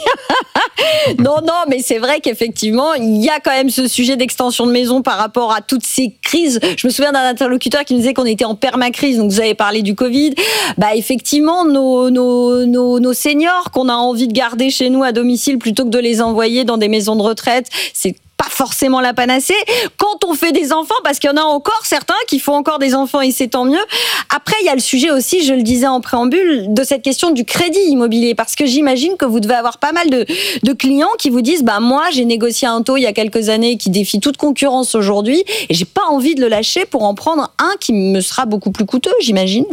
non, non, mais c'est vrai qu'effectivement, il y a quand même ce sujet d'extension de maison par rapport à toutes ces crises. Je me souviens d'un interlocuteur qui nous disait qu'on était en permacrise, donc vous avez parlé du Covid. Bah, effectivement, nos, nos, nos, nos seniors qu'on a envie de garder chez nous à domicile plutôt que de les envoyer dans des maisons de retraite, c'est pas forcément la panacée. Quand on fait des enfants, parce qu'il y en a encore certains qui font encore des enfants et c'est tant mieux. Après, il y a le sujet aussi, je le disais en préambule, de cette question du crédit immobilier, parce que j'imagine que vous devez avoir pas mal de, de clients qui vous disent, bah moi, j'ai négocié un taux il y a quelques années qui défie toute concurrence aujourd'hui et j'ai pas envie de le lâcher pour en prendre un qui me sera beaucoup plus coûteux, j'imagine.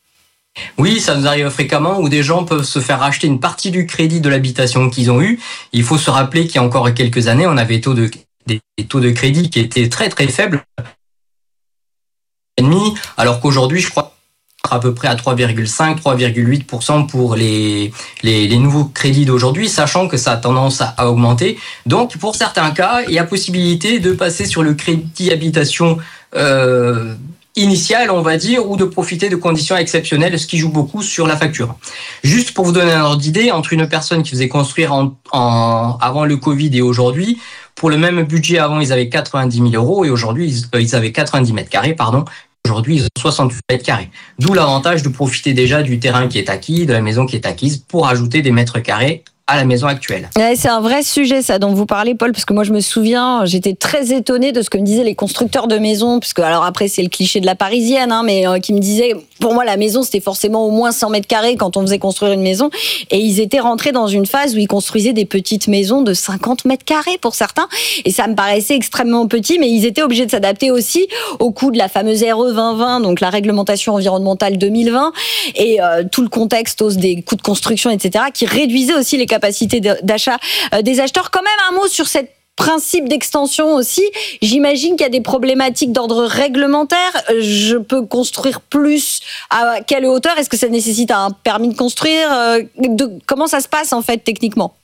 Oui, ça nous arrive fréquemment où des gens peuvent se faire racheter une partie du crédit de l'habitation qu'ils ont eu. Il faut se rappeler qu'il y a encore quelques années, on avait taux de, des taux de crédit qui étaient très très faibles. Alors qu'aujourd'hui, je crois à peu près à trois virgule cinq, trois virgule huit pour cent pour les, les, les nouveaux crédits d'aujourd'hui, sachant que ça a tendance à, à augmenter. Donc, pour certains cas, il y a possibilité de passer sur le crédit habitation euh, initial, on va dire, ou de profiter de conditions exceptionnelles, ce qui joue beaucoup sur la facture. Juste pour vous donner un ordre d'idée, entre une personne qui faisait construire en, en, avant le Covid et aujourd'hui, pour le même budget, avant, ils avaient quatre-vingt-dix mille euros et aujourd'hui, ils, ils avaient quatre-vingt-dix mètres carrés, pardon. Aujourd'hui, ils ont soixante-huit mètres carrés. D'où l'avantage de profiter déjà du terrain qui est acquis, de la maison qui est acquise, pour ajouter des mètres carrés à la maison actuelle. Ouais, c'est un vrai sujet, ça, dont vous parlez, Paul, parce que moi, je me souviens, j'étais très étonnée de ce que me disaient les constructeurs de maisons, parce que, alors après, c'est le cliché de la parisienne, hein, mais euh, qui me disaient, pour moi, la maison, c'était forcément au moins cent mètres carrés quand on faisait construire une maison, et ils étaient rentrés dans une phase où ils construisaient des petites maisons de cinquante mètres carrés pour certains, et ça me paraissait extrêmement petit, mais ils étaient obligés de s'adapter aussi au coût de la fameuse R E vingt vingt, donc la réglementation environnementale deux mille vingt, et euh, tout le contexte, hausse des coûts de construction, et cetera, qui réduisait aussi les capacité d'achat des acheteurs. Quand même un mot sur cette principe d'extension aussi. J'imagine qu'il y a des problématiques d'ordre réglementaire. Je peux construire plus à quelle hauteur? Est-ce que ça nécessite un permis de construire? de, Comment ça se passe en fait techniquement?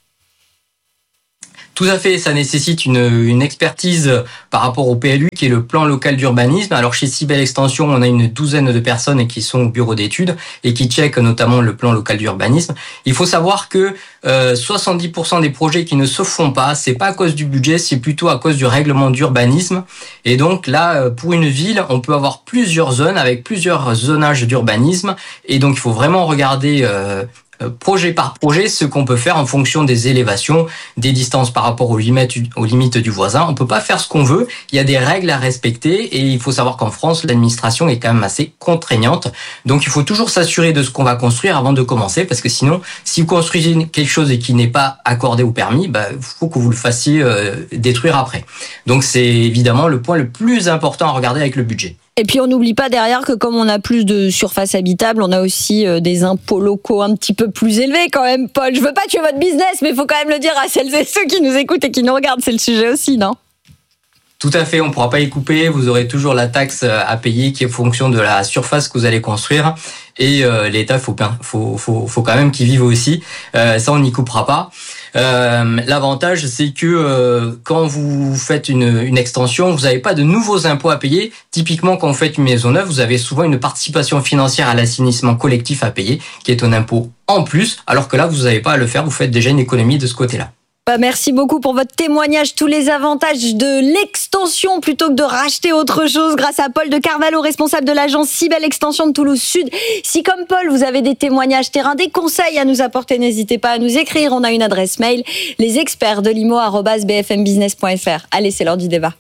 Tout à fait, ça nécessite une, une expertise par rapport au P L U qui est le plan local d'urbanisme. Alors chez Cybelle Extension, on a une douzaine de personnes qui sont au bureau d'études et qui checkent notamment le plan local d'urbanisme. Il faut savoir que euh, soixante-dix pour cent des projets qui ne se font pas, c'est pas à cause du budget, c'est plutôt à cause du règlement d'urbanisme. Et donc là, pour une ville, on peut avoir plusieurs zones avec plusieurs zonages d'urbanisme. Et donc il faut vraiment regarder euh, projet par projet ce qu'on peut faire en fonction des élévations, des distances par rapport aux limites, aux limites du voisin. On peut pas faire ce qu'on veut, il y a des règles à respecter et il faut savoir qu'en France, l'administration est quand même assez contraignante. Donc il faut toujours s'assurer de ce qu'on va construire avant de commencer parce que sinon, si vous construisez quelque chose et qui n'est pas accordé au permis, bah, il faut que vous le fassiez euh, détruire après. Donc c'est évidemment le point le plus important à regarder avec le budget. Et puis on n'oublie pas derrière que comme on a plus de surface habitable, on a aussi des impôts locaux un petit peu plus élevés quand même, Paul. Je veux pas tuer votre business, mais il faut quand même le dire à celles et ceux qui nous écoutent et qui nous regardent. C'est le sujet aussi, non ? Tout à fait, on ne pourra pas y couper. Vous aurez toujours la taxe à payer qui est en fonction de la surface que vous allez construire. Et euh, l'État, il faut, faut, faut, faut quand même qu'il vive aussi. Euh, ça, on n'y coupera pas. Euh, l'avantage, c'est que euh, quand vous faites une, une extension, vous n'avez pas de nouveaux impôts à payer. Typiquement, quand vous faites une maison neuve, vous avez souvent une participation financière à l'assainissement collectif à payer, qui est un impôt en plus, alors que là, vous n'avez pas à le faire. Vous faites déjà une économie de ce côté-là. Merci beaucoup pour votre témoignage, tous les avantages de l'extension plutôt que de racheter autre chose grâce à Paul de Carvalho, responsable de l'agence Cybelle Extension de Toulouse Sud. Si comme Paul, vous avez des témoignages terrain, des conseils à nous apporter, n'hésitez pas à nous écrire. On a une adresse mail, les experts de l'I M O arobase b f m business point f r. Allez, c'est l'heure du débat.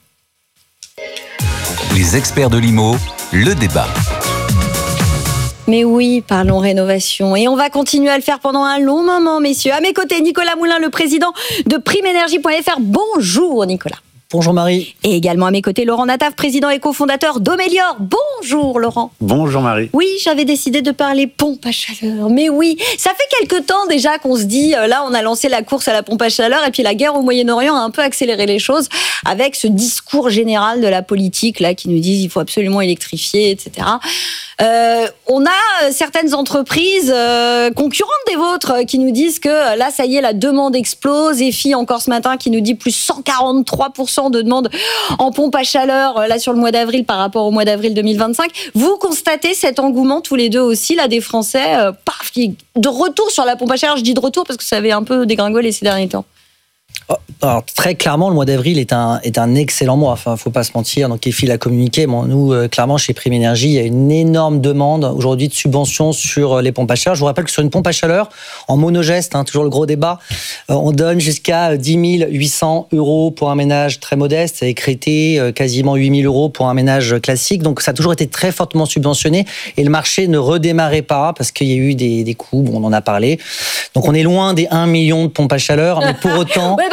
Les experts de l'I M O, le débat. Mais oui, parlons rénovation. Et on va continuer à le faire pendant un long moment, messieurs. À mes côtés, Nicolas Moulin, le président de prime énergie point f r. Bonjour, Nicolas. Bonjour, Marie. Et également à mes côtés, Laurent Nataf, président et cofondateur d'Omelior. Bonjour, Laurent. Bonjour, Marie. Oui, j'avais décidé de parler pompe à chaleur. Mais oui, ça fait quelque temps déjà qu'on se dit, là, on a lancé la course à la pompe à chaleur et puis la guerre au Moyen-Orient a un peu accéléré les choses avec ce discours général de la politique, là, qui nous disent il faut absolument électrifier, et cetera. Euh, on a certaines entreprises euh, concurrentes des vôtres qui nous disent que là, ça y est, la demande explose. E F I, encore ce matin, qui nous dit plus cent quarante-trois pour cent de demande en pompe à chaleur là sur le mois d'avril par rapport au mois d'avril deux mille vingt-cinq. Vous constatez cet engouement tous les deux aussi, là, des Français, euh, paf, de retour sur la pompe à chaleur. Je dis de retour parce que ça avait un peu dégringolé ces derniers temps. Alors, très clairement, le mois d'avril est un, est un excellent mois. Enfin, faut pas se mentir. Donc, E F I l'a communiqué. Bon, nous, euh, clairement, chez Prime Énergie, il y a une énorme demande aujourd'hui de subventions sur les pompes à chaleur. Je vous rappelle que sur une pompe à chaleur, en monogeste, hein, toujours le gros débat, euh, on donne jusqu'à dix mille huit cents euros pour un ménage très modeste et crété euh, quasiment huit mille euros pour un ménage classique. Donc, ça a toujours été très fortement subventionné et le marché ne redémarrait pas parce qu'il y a eu des, des coûts. Bon, on en a parlé. Donc, on est loin des un million de pompes à chaleur, mais pour autant. Ouais, parce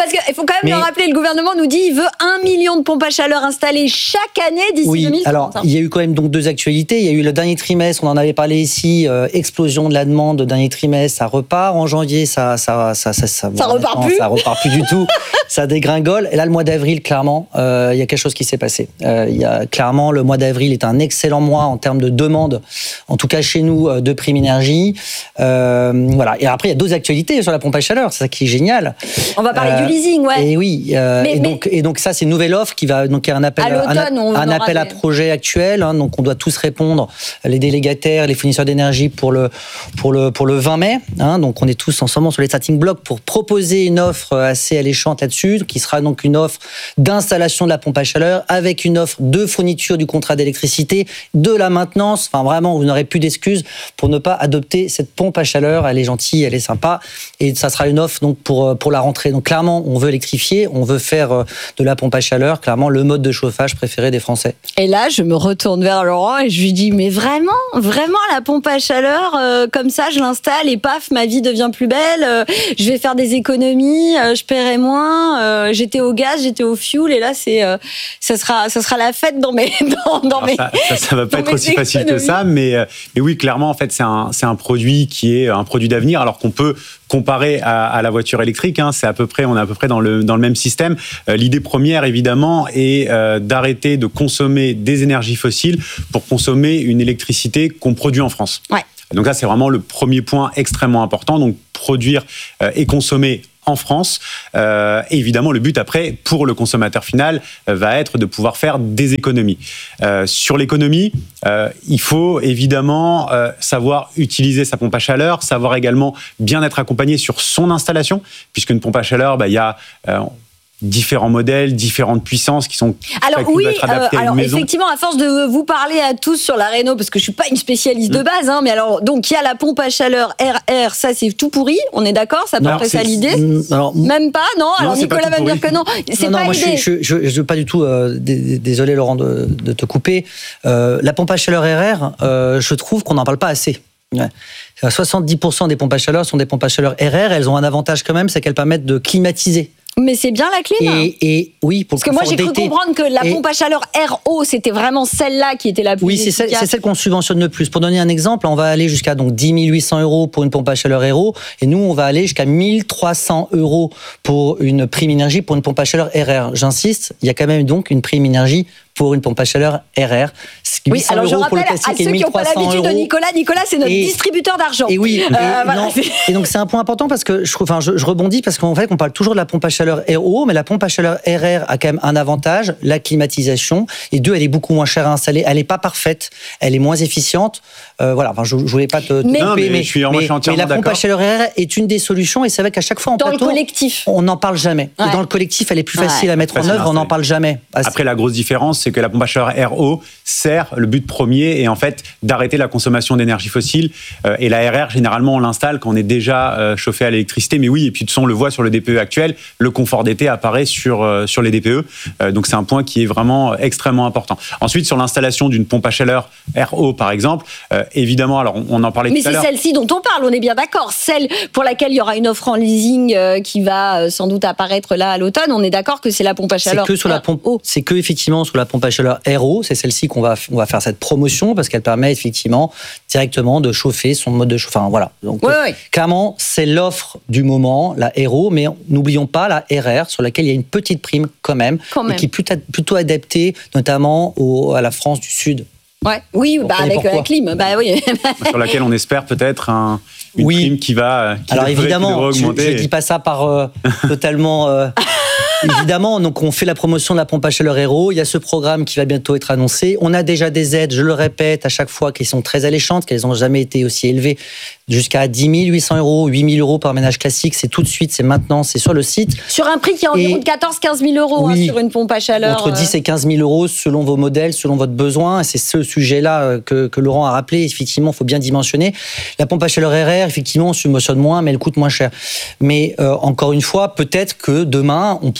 parce qu'il faut quand même Mais- le rappeler, le gouvernement nous dit qu'il veut un million de pompes à chaleur installées chaque année d'ici Oui, deux mille trente. alors il y a eu quand même donc deux actualités. Il y a eu le dernier trimestre, on en avait parlé ici, euh, explosion de la demande. Le dernier trimestre, ça repart. En janvier, ça, ça, ça, ça, ça, Ça repart plus. Ça repart plus du tout. Ça dégringole. Et là, le mois d'avril, clairement, euh, il y a quelque chose qui s'est passé. Euh, il y a clairement le mois d'avril est un excellent mois en termes de demande, en tout cas chez nous, euh, de Prime Énergie. Euh, voilà. Et après, il y a d'autres actualités sur la pompe à chaleur. C'est ça qui est génial. On va parler Euh, du leasing, ouais. Et oui. euh, Mais- et, mais- donc, et donc ça, c'est une nouvelle offre qui va donc il y a un appel À un, l'automne, on un aura appel à des- projet actuel. Hein, donc on doit tous répondre, les délégataires, les fournisseurs d'énergie pour le pour le pour le vingt mai. Hein, donc on est tous ensemble sur les starting blocks pour proposer une offre assez alléchante là-dessus, qui sera donc une offre d'installation de la pompe à chaleur avec une offre de fourniture du contrat d'électricité, de la maintenance. Enfin vraiment, vous n'aurez plus d'excuses pour ne pas adopter cette pompe à chaleur. Elle est gentille, elle est sympa, et ça sera une offre donc pour pour la rentrée. Donc clairement, on veut électrifier, on veut faire euh, de la pompe à chaleur, clairement le mode de chauffage préféré des Français. Et là, je me retourne vers Laurent et je lui dis, mais vraiment, vraiment, la pompe à chaleur, euh, comme ça, je l'installe et paf, ma vie devient plus belle, euh, je vais faire des économies, euh, je paierai moins, euh, j'étais au gaz, j'étais au fuel, et là, c'est, euh, ça sera, ça sera la fête dans mes, dans, dans Alors mes... ça, ça, ça va pas dans être mes aussi facile que économies. ça, mais, euh, mais oui, clairement, en fait, c'est un, c'est un produit qui est un produit d'avenir, alors qu'on peut comparer à, à la voiture électrique. Hein, c'est à peu près, on est à peu près dans le dans le même système. Euh, l'idée première, évidemment, est euh, d'arrêter de consommer des énergies fossiles pour consommer une électricité qu'on produit en France. Ouais. Donc là, c'est vraiment le premier point extrêmement important. Donc produire euh, et consommer en France. Euh, et évidemment, le but après, pour le consommateur final, euh, va être de pouvoir faire des économies. Euh, sur l'économie, euh, il faut évidemment euh, savoir utiliser sa pompe à chaleur, savoir également bien être accompagné sur son installation, puisqu'une pompe à chaleur, bah, il y a euh, différents modèles, différentes puissances qui sont Alors chacune oui, doit être adaptée euh, à une alors maison. effectivement, à force de vous parler à tous sur la Renault, parce que je suis pas une spécialiste de base, hein, mais alors donc il y a la pompe à chaleur R R, ça c'est tout pourri, on est d'accord, ça peut Alors, être ça c'est- l'idée. alors, Même pas, non. Alors c'est pas Nicolas tout va me dire pourri. que non, c'est non, non, pas moi l'idée. je, je, je, je veux pas du tout. Euh, dé- désolé Laurent de, de te couper. Euh, la pompe à chaleur R R, euh, je trouve qu'on n'en parle pas assez. Ouais. soixante-dix pour cent des pompes à chaleur sont des pompes à chaleur R R. Elles ont un avantage quand même, c'est qu'elles permettent de climatiser. Mais c'est bien la clim. Et, et oui, pour Parce que moi j'ai cru comprendre que la Et- pompe à chaleur R O, c'était vraiment celle-là qui était la plus Oui, c'est celle, efficace. c'est celle qu'on subventionne le plus. Pour donner un exemple, on va aller jusqu'à donc dix mille huit cents euros pour une pompe à chaleur R O, et nous on va aller jusqu'à mille trois cents euros pour une prime énergie pour une pompe à chaleur R R. J'insiste, il y a quand même donc une prime énergie pour une pompe à chaleur R R. Oui, alors je rappelle à ceux qui n'ont pas l'habitude de euros. Nicolas, Nicolas c'est notre Et- distributeur d'argent. Et oui, Euh, et, voilà. non, et donc c'est un point important parce que je, trouve- enfin, je, je rebondis parce qu'en fait on parle toujours de la pompe à chaleur R O, mais la pompe à chaleur R R a quand même un avantage, la climatisation, et deux, elle est beaucoup moins chère à installer, elle n'est pas parfaite, elle est moins efficiente. Euh, voilà, enfin, je, je voulais pas te, te Mais- Non, couper, mais je suis- moi, je suis entièrement la pompe à d'accord. chaleur R R est une des solutions, et c'est vrai qu'à chaque fois en Dans le plateau, collectif. on n'en parle jamais. Ouais. Et dans le collectif, elle est plus Ouais. facile à mettre en Facile à œuvre, on n'en installer. parle jamais. Assez. Après, la grosse différence, c'est que la pompe à chaleur R O sert le but premier et en fait d'arrêter la consommation d'énergie fossile. Euh, et la R R, généralement, on l'installe quand on est déjà euh, chauffé à l'électricité. Mais oui, et puis de toute façon, on le voit sur le D P E actuel, le confort d'été apparaît sur euh, sur les D P E. Euh, donc c'est un point qui est vraiment extrêmement important. Ensuite, sur l'installation d'une pompe à chaleur R O, par exemple, euh, évidemment, alors on, on en parlait Mais tout à c'est l'heure. celle-ci dont on parle, on est bien d'accord. Celle pour laquelle il y aura une offre en leasing euh, qui va euh, sans doute apparaître là à l'automne, on est d'accord que c'est la pompe à C'est chaleur. que sur la pompe, c'est que effectivement sur la pompe à chaleur R O, c'est celle-ci qu'on va on va faire cette promotion parce qu'elle permet effectivement directement de chauffer son mode de chauffage. Enfin, voilà. Donc Ouais, euh, ouais. clairement, c'est l'offre du moment, la R O, mais n'oublions pas la R R sur laquelle il y a une petite prime quand même, Quand même. et qui est plutôt, plutôt adaptée notamment au, à la France du Sud. Ouais. Oui, On bah connaît avec euh, la pourquoi. clim. Bah oui. Sur laquelle on espère peut-être un, une Oui. prime qui va, qui Alors devrait- qui évidemment, devrait je augmenter. ne dis pas ça par euh, totalement. euh, évidemment, donc on fait la promotion de la pompe à chaleur R O. Il y a ce programme qui va bientôt être annoncé. On a déjà des aides, je le répète à chaque fois, qui sont très alléchantes, qu'elles n'ont jamais été aussi élevées, jusqu'à dix mille huit cents euros, huit mille euros par ménage classique. C'est tout de suite, c'est maintenant, c'est sur le site. Sur un prix qui est environ Et- de quatorze à quinze mille euros hein, Oui. sur une pompe à chaleur. Entre dix et quinze mille euros selon vos modèles, selon votre besoin. Et c'est ce sujet-là euh, que, que Laurent a rappelé. Effectivement, il faut bien dimensionner. La pompe à chaleur R R, effectivement, on subventionne moins, mais elle coûte moins cher. Mais euh, encore une fois, peut-être que demain, on pourra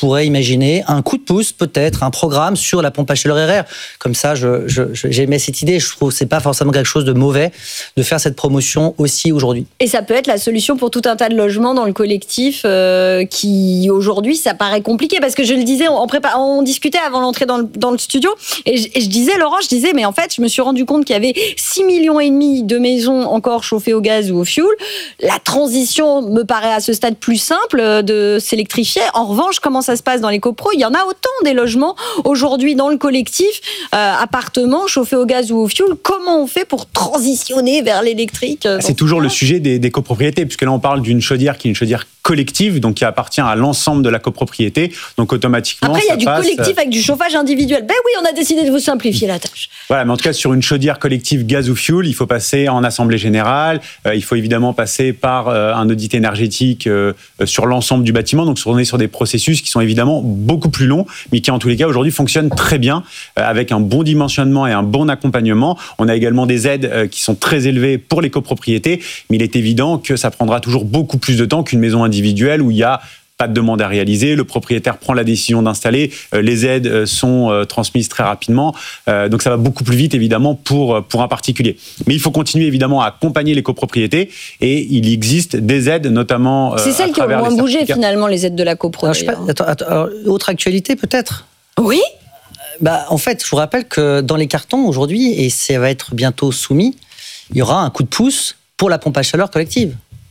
pourrait imaginer un coup de pouce, peut-être, un programme sur la pompe à chaleur R R. Comme ça, je, je, je, j'aimais cette idée. Je trouve que c'est pas forcément quelque chose de mauvais de faire cette promotion aussi aujourd'hui. Et ça peut être la solution pour tout un tas de logements dans le collectif euh, qui, aujourd'hui, ça paraît compliqué. Parce que je le disais, on, prépa- on discutait avant l'entrée dans le, dans le studio et je, et je disais, Laurent, je disais, mais en fait, je me suis rendu compte qu'il y avait six millions et demi de maisons encore chauffées au gaz ou au fioul. La transition me paraît à ce stade plus simple de s'électrifier. En revanche, comment ça se passe dans les copros ? Il y en a autant des logements aujourd'hui dans le collectif, euh, appartements chauffés au gaz ou au fioul. Comment on fait pour transitionner vers l'électrique ? C'est toujours le sujet des, des copropriétés, puisque là on parle d'une chaudière qui est une chaudière collective, donc qui appartient à l'ensemble de la copropriété. Donc automatiquement, après il y a du passe... collectif avec du chauffage individuel. Ben oui, on a décidé de vous simplifier la tâche. Voilà, mais en tout cas sur une chaudière collective gaz ou fioul, il faut passer en assemblée générale. Euh, il faut évidemment passer par euh, un audit énergétique euh, sur l'ensemble du bâtiment. Donc on est sur des processus qui sont évidemment beaucoup plus longs, mais qui en tous les cas aujourd'hui fonctionnent très bien euh, avec un bon dimensionnement et un bon accompagnement. On a également des aides euh, qui sont très élevées pour les copropriétés, mais il est évident que ça prendra toujours beaucoup plus de temps qu'une maison individuelle où il y a pas de demande à réaliser, le propriétaire prend la décision d'installer, euh, les aides euh, sont euh, transmises très rapidement, euh, donc ça va beaucoup plus vite évidemment pour, pour un particulier. Mais il faut continuer évidemment à accompagner les copropriétés et il existe des aides notamment... Euh, C'est celles qui ont le moins bougé finalement, les aides de la copro. Alors, je sais pas, attends, attends, alors, autre actualité peut-être ? Oui. Bah, en fait, je vous rappelle que dans les cartons aujourd'hui, et ça va être bientôt soumis, il y aura un coup de pouce pour la pompe à chaleur collective.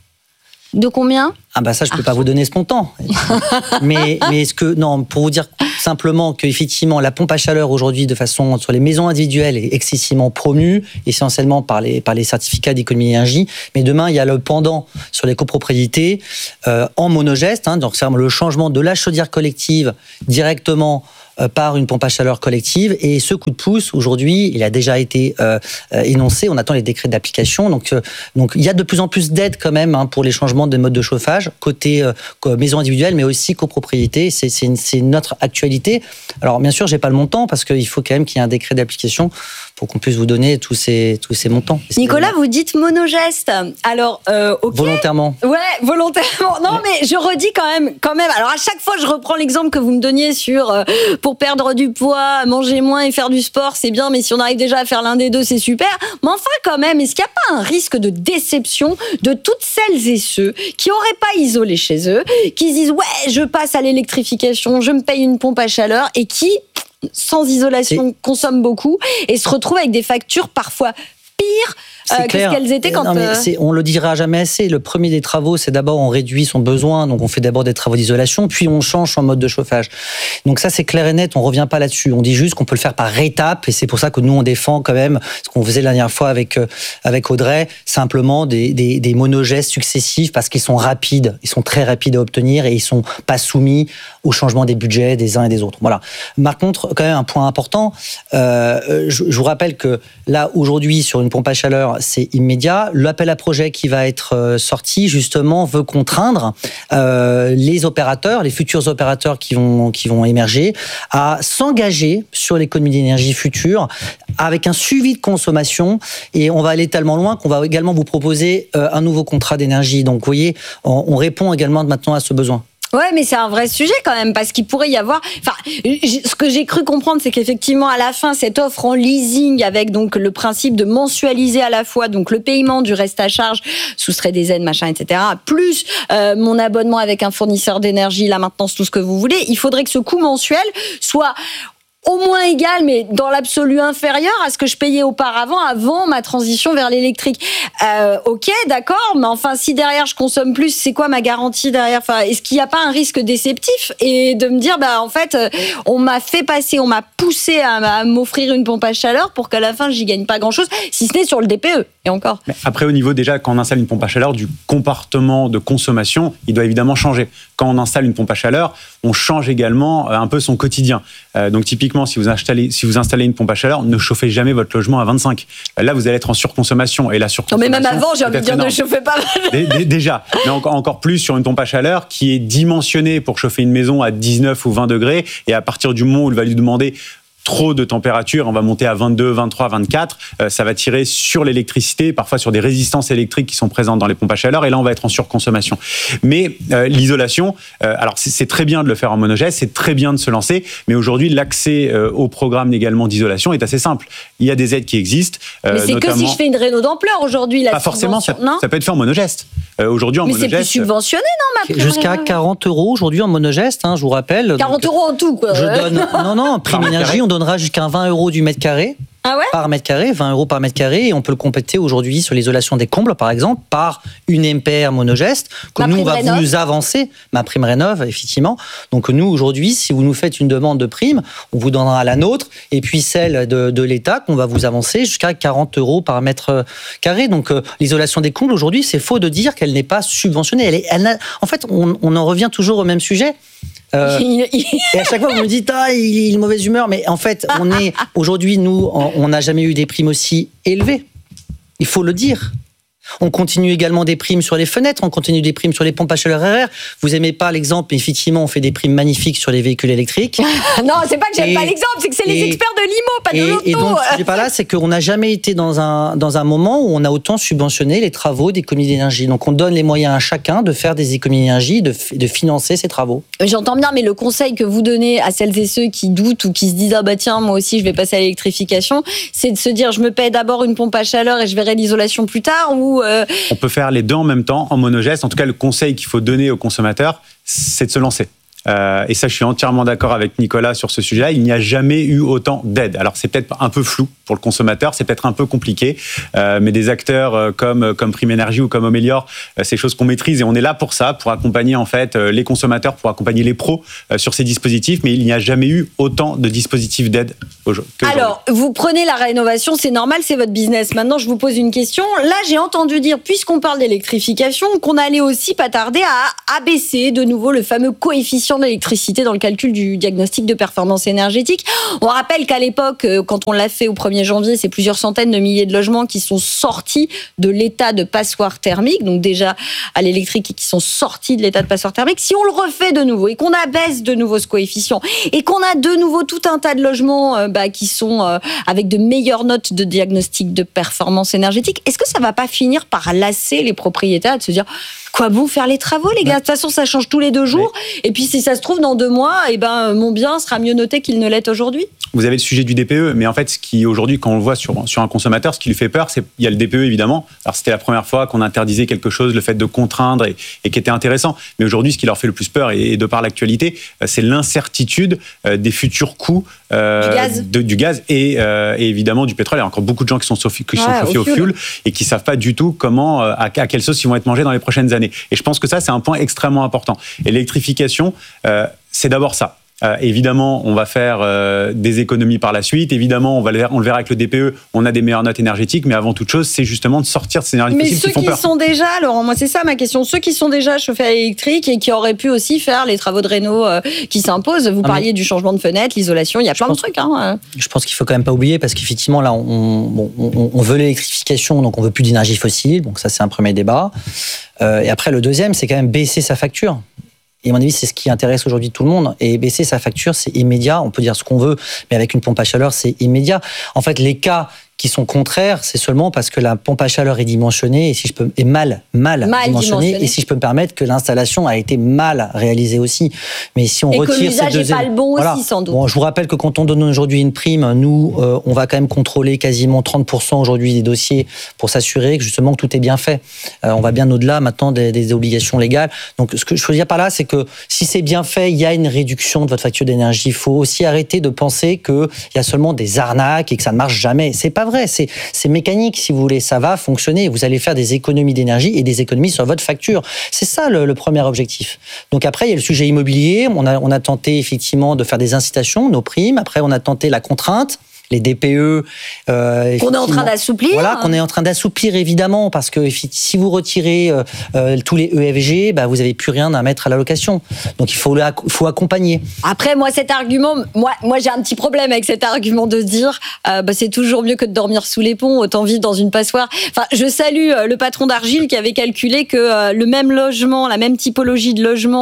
De combien ? Ah bah ça, je peux pas vous donner ce montant. mais mais est-ce que non, pour vous dire simplement que effectivement la pompe à chaleur aujourd'hui de façon sur les maisons individuelles est excessivement promue, essentiellement par les par les certificats d'économie d'énergie. Mais demain, il y a le pendant sur les copropriétés euh, en monogeste, hein, donc c'est le changement de la chaudière collective directement par une pompe à chaleur collective. Et ce coup de pouce, aujourd'hui, il a déjà été euh, énoncé. On attend les décrets d'application. Donc, euh, donc, il y a de plus en plus d'aides quand même hein, pour les changements de mode de chauffage, côté euh, maison individuelle, mais aussi copropriété. C'est, c'est, une, c'est notre actualité. Alors, bien sûr, j'ai pas le montant parce qu'il faut quand même qu'il y ait un décret d'application pour qu'on puisse vous donner tous ces, tous ces montants. Nicolas, vous dites monogeste. Alors, euh, ok. Volontairement. Ouais, volontairement. Non, mais je redis quand même, quand même. Alors, à chaque fois, je reprends l'exemple que vous me donniez sur euh, pour perdre du poids, manger moins et faire du sport, c'est bien, mais si on arrive déjà à faire l'un des deux, c'est super. Mais enfin, quand même, est-ce qu'il n'y a pas un risque de déception de toutes celles et ceux qui n'auraient pas isolé chez eux, qui se disent, ouais, je passe à l'électrification, je me paye une pompe à chaleur, et qui, sans isolation, c'est... consomment beaucoup, et se retrouvent avec des factures parfois pires euh, que ce qu'elles étaient quand... Non, mais c'est, on le dira jamais assez. Le premier des travaux, c'est d'abord on réduit son besoin, donc on fait d'abord des travaux d'isolation, puis on change son mode de chauffage. Donc ça, c'est clair et net, on revient pas là-dessus. On dit juste qu'on peut le faire par étapes, et c'est pour ça que nous, on défend quand même ce qu'on faisait la dernière fois avec, euh, avec Audrey, simplement des, des, des monogestes successifs, parce qu'ils sont rapides, ils sont très rapides à obtenir, et ils sont pas soumis au changement des budgets des uns et des autres. Voilà. Par contre, quand même, un point important, euh, je, je vous rappelle que là, aujourd'hui, sur une pompe à chaleur, c'est immédiat. L'appel à projet qui va être sorti, justement, veut contraindre euh, les opérateurs, les futurs opérateurs qui vont, qui vont émerger, à s'engager sur l'économie d'énergie future avec un suivi de consommation. Et on va aller tellement loin qu'on va également vous proposer euh, un nouveau contrat d'énergie. Donc, vous voyez, on, on répond également maintenant à ce besoin. Ouais, mais c'est un vrai sujet quand même, parce qu'il pourrait y avoir... Enfin, ce que j'ai cru comprendre, c'est qu'effectivement, à la fin, cette offre en leasing, avec donc le principe de mensualiser à la fois donc le paiement du reste à charge, soustrait des aides, machin, et cetera, plus euh, mon abonnement avec un fournisseur d'énergie, la maintenance, tout ce que vous voulez, il faudrait que ce coût mensuel soit... au moins égal, mais dans l'absolu inférieur à ce que je payais auparavant, avant ma transition vers l'électrique. Euh, ok, d'accord, mais enfin, si derrière je consomme plus, c'est quoi ma garantie derrière ? Enfin, est-ce qu'il n'y a pas un risque déceptif et de me dire, bah en fait, on m'a fait passer, on m'a poussé à, à m'offrir une pompe à chaleur pour qu'à la fin, j'y gagne pas grand-chose, si ce n'est sur le D P E, et encore. Mais après, au niveau déjà, quand on installe une pompe à chaleur, du comportement de consommation, il doit évidemment changer. Quand on installe une pompe à chaleur, on change également un peu son quotidien. Euh, donc typiquement, si vous installez, si vous installez une pompe à chaleur, ne chauffez jamais votre logement à vingt-cinq. Là, vous allez être en surconsommation. Et la surconsommation... Non, mais même avant, j'ai envie de dire, ne chauffez pas mal. Déjà, mais encore, encore plus sur une pompe à chaleur qui est dimensionnée pour chauffer une maison à dix-neuf ou vingt degrés. Et à partir du moment où il va lui demander trop de température, on va monter à vingt-deux, vingt-trois, vingt-quatre, euh, ça va tirer sur l'électricité, parfois sur des résistances électriques qui sont présentes dans les pompes à chaleur, et là on va être en surconsommation. Mais euh, l'isolation, euh, alors c'est, c'est très bien de le faire en monogeste, c'est très bien de se lancer, mais aujourd'hui l'accès euh, au programme également d'isolation est assez simple. Il y a des aides qui existent. Euh, mais c'est notamment... que si je fais une réno d'ampleur aujourd'hui, la Pas forcément, ça, non ça peut être fait en monogeste. Euh, aujourd'hui en mais monogeste. Mais c'est plus subventionné, non, ma Jusqu'à quarante euros aujourd'hui en monogeste, hein, je vous rappelle. quarante donc, euros en tout, quoi. Je donne, non, non, en prime énergie, on donnera jusqu'à vingt euros du mètre carré. Ah ouais par mètre carré, vingt euros par mètre carré, et on peut le compléter aujourd'hui sur l'isolation des combles, par exemple, par une M P R monogeste, que ma nous, on va rénov. vous avancer, ma prime rénov, effectivement. Donc nous, aujourd'hui, si vous nous faites une demande de prime, on vous donnera la nôtre, et puis celle de, de l'État, qu'on va vous avancer jusqu'à quarante euros par mètre carré. Donc euh, l'isolation des combles, aujourd'hui, c'est faux de dire qu'elle n'est pas subventionnée. Elle est, elle n'a, en fait, on, on en revient toujours au même sujet. Euh, et à chaque fois, vous me dites, ah, il, il est de mauvaise humeur. Mais en fait, on est aujourd'hui, nous, on n'a jamais eu des primes aussi élevées. Il faut le dire. On continue également des primes sur les fenêtres, on continue des primes sur les pompes à chaleur R R. Vous aimez pas l'exemple, mais effectivement, on fait des primes magnifiques sur les véhicules électriques. Non, c'est pas que j'aime et, pas l'exemple, c'est que c'est et, les experts de l'I M O, pas et, de l'auto. Et donc, ce n'est pas là, c'est qu'on n'a jamais été dans un, dans un moment où on a autant subventionné les travaux d'économie d'énergie. Donc, on donne les moyens à chacun de faire des économies d'énergie, de, de financer ces travaux. J'entends bien, mais le conseil que vous donnez à celles et ceux qui doutent ou qui se disent, ah bah tiens, moi aussi, je vais passer à l'électrification, c'est de se dire, je me paie d'abord une pompe à chaleur et je verrai l'isolation plus tard, ou... Euh... On peut faire les deux en même temps, en monogeste. En tout cas, le conseil qu'il faut donner aux consommateurs, c'est de se lancer. Euh, et ça, je suis entièrement d'accord avec Nicolas sur ce sujet-là. Il n'y a jamais eu autant d'aides. Alors, c'est peut-être un peu flou pour le consommateur, c'est peut-être un peu compliqué, euh, mais des acteurs euh, comme, comme Prime Énergie ou comme Omelior, euh, c'est des choses qu'on maîtrise et on est là pour ça, pour accompagner en fait euh, les consommateurs, pour accompagner les pros euh, sur ces dispositifs, mais il n'y a jamais eu autant de dispositifs d'aide qu'aujourd'hui. Alors, vous prenez la rénovation, c'est normal, c'est votre business. Maintenant, je vous pose une question. Là, j'ai entendu dire, puisqu'on parle d'électrification, qu'on allait aussi pas tarder à abaisser de nouveau le fameux coefficient d'électricité dans le calcul du diagnostic de performance énergétique. On rappelle qu'à l'époque, quand on l'a fait au premier janvier, c'est plusieurs centaines de milliers de logements qui sont sortis de l'état de passoire thermique, donc déjà à l'électrique, et qui sont sortis de l'état de passoire thermique. Si on le refait de nouveau et qu'on abaisse de nouveau ce coefficient et qu'on a de nouveau tout un tas de logements euh, bah, qui sont euh, avec de meilleures notes de diagnostic de performance énergétique, est-ce que ça va pas finir par lasser les propriétaires de se dire quoi bon faire les travaux, les gars? De toute façon, ça change tous les deux jours. Oui. Et puis, si ça se trouve, dans deux mois, eh ben, mon bien sera mieux noté qu'il ne l'est aujourd'hui. Vous avez le sujet du D P E, mais en fait, ce qui aujourd'hui, quand on le voit sur, sur un consommateur, ce qui lui fait peur, c'est il y a le D P E évidemment. Alors, c'était la première fois qu'on interdisait quelque chose, le fait de contraindre et, et qui était intéressant. Mais aujourd'hui, ce qui leur fait le plus peur, et, et de par l'actualité, c'est l'incertitude des futurs coûts euh, du gaz, de, du gaz et, euh, et évidemment du pétrole. Il y a encore beaucoup de gens qui sont, qui sont ouais, chauffés au au fuel et qui savent pas du tout comment, à, à quelle sauce ils vont être mangés dans les prochaines années. Et je pense que ça, c'est un point extrêmement important. Et l'électrification, euh, c'est d'abord ça. Euh, évidemment, on va faire euh, des économies par la suite. Évidemment, on va le ver- on le verra avec le D P E. On a des meilleures notes énergétiques, mais avant toute chose, c'est justement de sortir de ces énergies fossiles qui font peur. Mais ceux qui sont déjà, Laurent, moi c'est ça ma question. Ceux qui sont déjà chauffés à l'électrique et qui auraient pu aussi faire les travaux de réno euh, qui s'imposent. Vous ah parliez mais... du changement de fenêtre, l'isolation. Il y a plein pense, de trucs. Hein. Je pense qu'il faut quand même pas oublier parce qu'effectivement là, on, bon, on, on veut l'électrification, donc on veut plus d'énergie fossile. Donc ça, c'est un premier débat. Euh, et après, le deuxième, c'est quand même baisser sa facture. Et à mon avis, c'est ce qui intéresse aujourd'hui tout le monde. Et baisser sa facture, c'est immédiat. On peut dire ce qu'on veut, mais avec une pompe à chaleur, c'est immédiat. En fait, les cas qui sont contraires, c'est seulement parce que la pompe à chaleur est dimensionnée et si je peux est mal mal, mal dimensionnée, dimensionnée et si je peux me permettre que l'installation a été mal réalisée aussi. Mais si on et retire que l'usage ces deux n'est pas le bon voilà. aussi sans doute. Bon, je vous rappelle que quand on donne aujourd'hui une prime, nous euh, on va quand même contrôler quasiment trente pour cent aujourd'hui des dossiers pour s'assurer que justement que tout est bien fait. Euh, on va bien au-delà maintenant des, des obligations légales. Donc ce que je veux dire par là, c'est que si c'est bien fait, il y a une réduction de votre facture d'énergie. Il faut aussi arrêter de penser que il y a seulement des arnaques et que ça ne marche jamais. C'est pas vrai. C'est, c'est mécanique, si vous voulez, ça va fonctionner. Vous allez faire des économies d'énergie et des économies sur votre facture. C'est ça le, le premier objectif. Donc après, il y a le sujet immobilier. On a, on a tenté effectivement de faire des incitations, nos primes. Après, on a tenté la contrainte. Les D P E, euh, qu'on est en train d'assouplir. Voilà, qu'on est en train d'assouplir évidemment, parce que si vous retirez euh, euh, tous les E F G, bah, vous n'avez plus rien à mettre à la location. Donc il faut, le, faut accompagner. Après, moi, cet argument, moi, moi, j'ai un petit problème avec cet argument de dire, euh, bah, c'est toujours mieux que de dormir sous les ponts, autant vivre dans une passoire. Enfin, je salue euh, le patron d'Argile qui avait calculé que euh, le même logement, la même typologie de logement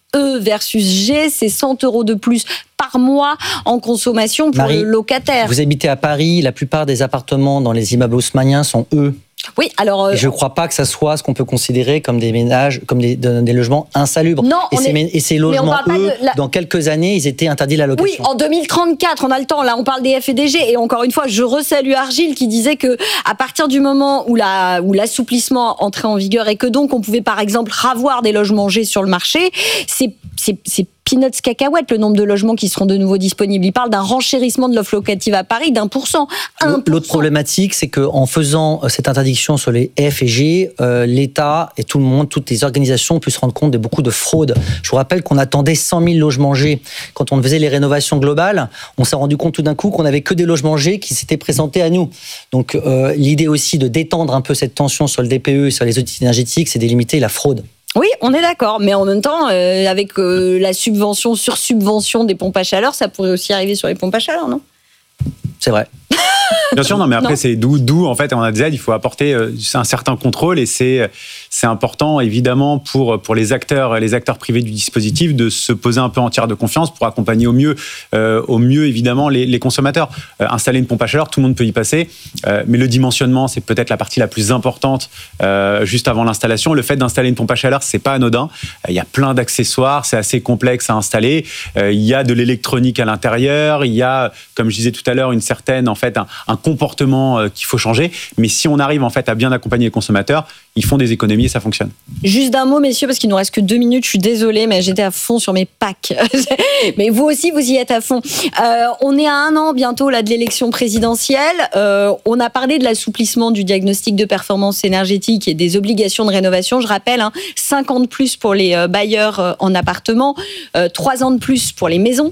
E versus G, c'est cent euros de plus par mois en consommation pour Marie, le locataire. Vous habitez à Paris, la plupart des appartements dans les immeubles haussmanniens sont E. Oui, alors. Euh, et je ne crois pas que ça soit ce qu'on peut considérer comme des ménages, comme des, de, des logements insalubres. Non, et, on ces, est, et ces logements, eux, la... dans quelques années, ils étaient interdits de la location. Oui, en deux mille trente-quatre, on a le temps. Là, on parle des F et des G. Et encore une fois, je resalue Argile qui disait que à partir du moment où, la, où l'assouplissement entrait en vigueur et que donc on pouvait par exemple ravoir des logements G sur le marché, c'est, c'est, c'est peanuts cacahuètes le nombre de logements qui seront de nouveau disponibles. Il parle d'un renchérissement de l'offre locative à Paris d'un pour cent. un pour cent. L'autre problématique, c'est qu'en faisant cette interdiction sur les F et G, euh, l'État et tout le monde, toutes les organisations ont pu se rendre compte de beaucoup de fraudes. Je vous rappelle qu'on attendait cent mille logements G. Quand on faisait les rénovations globales, on s'est rendu compte tout d'un coup qu'on n'avait que des logements G qui s'étaient présentés à nous. Donc euh, l'idée aussi de détendre un peu cette tension sur le D P E et sur les audits énergétiques, c'est d'éliminer la fraude. Oui, on est d'accord, mais en même temps, euh, avec euh, la subvention sur subvention des pompes à chaleur, ça pourrait aussi arriver sur les pompes à chaleur, non ? C'est vrai. Bien sûr, non, mais après, non. c'est d'où, d'où, en fait, on a dit, il faut apporter euh, un certain contrôle et c'est, c'est important, évidemment, pour, pour les acteurs, les acteurs privés du dispositif de se poser un peu en tiers de confiance pour accompagner au mieux, euh, au mieux, évidemment, les, les consommateurs. Euh, installer une pompe à chaleur, tout le monde peut y passer, euh, mais le dimensionnement, c'est peut-être la partie la plus importante, euh, juste avant l'installation. Le fait d'installer une pompe à chaleur, c'est pas anodin. Il y a plein d'accessoires, c'est assez complexe à installer. Euh, il y a de l'électronique à l'intérieur, il y a, comme je disais tout à l'heure, une certaine, en fait, un, un comportement euh, qu'il faut changer. Mais si on arrive en fait à bien accompagner les consommateurs, ils font des économies et ça fonctionne. Juste d'un mot, messieurs, parce qu'il nous reste que deux minutes. Je suis désolée, mais j'étais à fond sur mes packs. Mais vous aussi, vous y êtes à fond. Euh, on est à un an bientôt là de l'élection présidentielle. Euh, on a parlé de l'assouplissement du diagnostic de performance énergétique et des obligations de rénovation. Je rappelle, hein, cinq ans de plus pour les euh, bailleurs euh, en appartement, euh, trois ans de plus pour les maisons.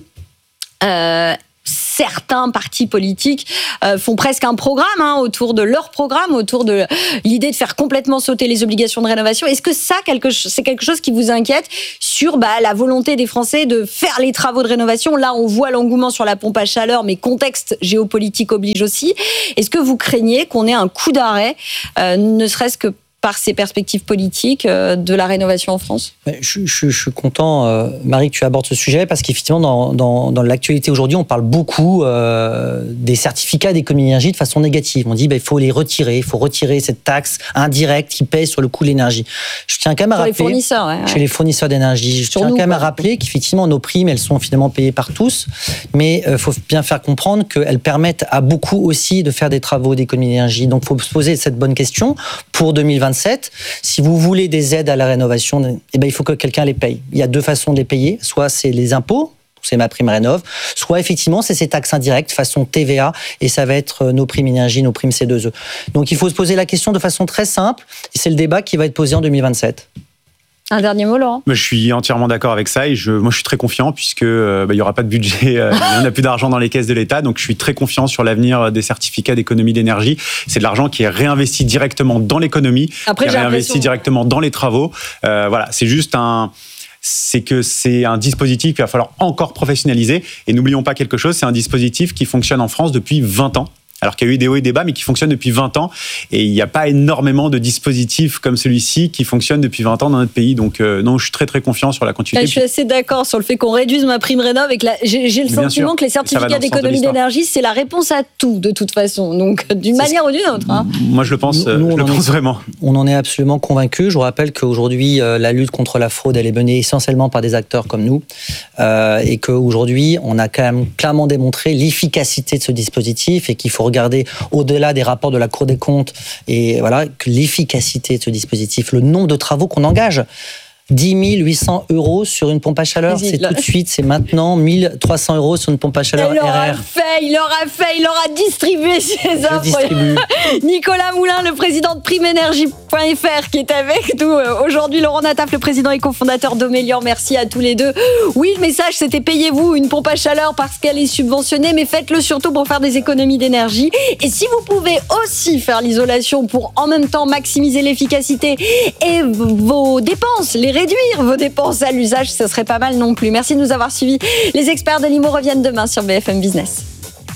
Euh, Certains partis politiques euh, font presque un programme hein, autour de leur programme, autour de l'idée de faire complètement sauter les obligations de rénovation. Est-ce que ça, quelque, c'est quelque chose qui vous inquiète sur bah, la volonté des Français de faire les travaux de rénovation ? Là, on voit l'engouement sur la pompe à chaleur, mais contexte géopolitique oblige aussi. Est-ce que vous craignez qu'on ait un coup d'arrêt, euh, ne serait-ce que par ces perspectives politiques euh, de la rénovation en France ? je, je, je suis content, euh, Marie, que tu abordes ce sujet, parce qu'effectivement, dans, dans, dans l'actualité aujourd'hui, on parle beaucoup euh, des certificats d'économie d'énergie de façon négative. On dit qu'il bah, faut les retirer, il faut retirer cette taxe indirecte qui pèse sur le coût de l'énergie. Je tiens quand même à rappeler... les fournisseurs, ouais, ouais. Chez les fournisseurs d'énergie. Je Sur tiens nous, quand même quoi. à rappeler qu'effectivement, nos primes, elles sont finalement payées par tous, mais il euh, faut bien faire comprendre qu'elles permettent à beaucoup aussi de faire des travaux d'économie d'énergie. Donc, il faut se poser cette bonne question pour deux mille vingt-sept. Si vous voulez des aides à la rénovation, eh ben, il faut que quelqu'un les paye. Il y a deux façons de les payer. Soit c'est les impôts, c'est ma prime rénov, soit effectivement c'est ces taxes indirectes façon T V A et ça va être nos primes énergie, nos primes C deux E. Donc il faut se poser la question de façon très simple et c'est le débat qui va être posé en deux mille vingt-sept. Un dernier mot, Laurent ? Je suis entièrement d'accord avec ça et je, moi je suis très confiant puisque euh, bah, il y aura pas de budget, euh, il n'y a plus d'argent dans les caisses de l'État, donc je suis très confiant sur l'avenir des certificats d'économie d'énergie. C'est de l'argent qui est réinvesti directement dans l'économie, Après, qui est j'ai réinvesti l'impression... directement dans les travaux. Euh, voilà, c'est juste un... c'est que c'est un dispositif qu'il va falloir encore professionnaliser. Et n'oublions pas quelque chose, c'est un dispositif qui fonctionne en France depuis vingt ans. Alors qu'il y a eu des hauts et des bas, mais qui fonctionne depuis vingt ans. Et il n'y a pas énormément de dispositifs comme celui-ci qui fonctionnent depuis vingt ans dans notre pays. Donc, euh, non, je suis très, très confiant sur la continuité. Je suis assez d'accord sur le fait qu'on réduise ma prime rénov. Et que la... j'ai, j'ai le Bien sentiment sûr, que les certificats de d'économie d'énergie, c'est la réponse à tout, de toute façon. Donc, d'une C'est manière ce... ou d'une autre. Hein. Moi, je le pense, nous, nous, je le pense est... vraiment. On en est absolument convaincus. Je vous rappelle qu'aujourd'hui, euh, la lutte contre la fraude, elle est menée essentiellement par des acteurs comme nous. Euh, et qu'aujourd'hui, on a quand même clairement démontré l'efficacité de ce dispositif et qu'il faut regarder au-delà au-delà des rapports de la Cour des comptes et voilà, que l'efficacité de ce dispositif, le nombre de travaux qu'on engage. dix mille huit cents euros sur une pompe à chaleur, Vas-y, c'est là. tout de suite, c'est maintenant mille trois cents euros sur une pompe à chaleur Il aura R R. fait, il aura fait, il aura distribué ses Je offres. distribue. Nicolas Moulin, le président de prime énergie point F R, qui est avec nous aujourd'hui. Laurent Nataf, le président et cofondateur d'Omélior. Merci à tous les deux. Oui, le message, c'était payez-vous une pompe à chaleur parce qu'elle est subventionnée, mais faites-le surtout pour faire des économies d'énergie. Et si vous pouvez aussi faire l'isolation pour en même temps maximiser l'efficacité et vos dépenses, les réduire, vos dépenses à l'usage, ce serait pas mal non plus. Merci de nous avoir suivis. Les experts de l'I M O reviennent demain sur B F M Business.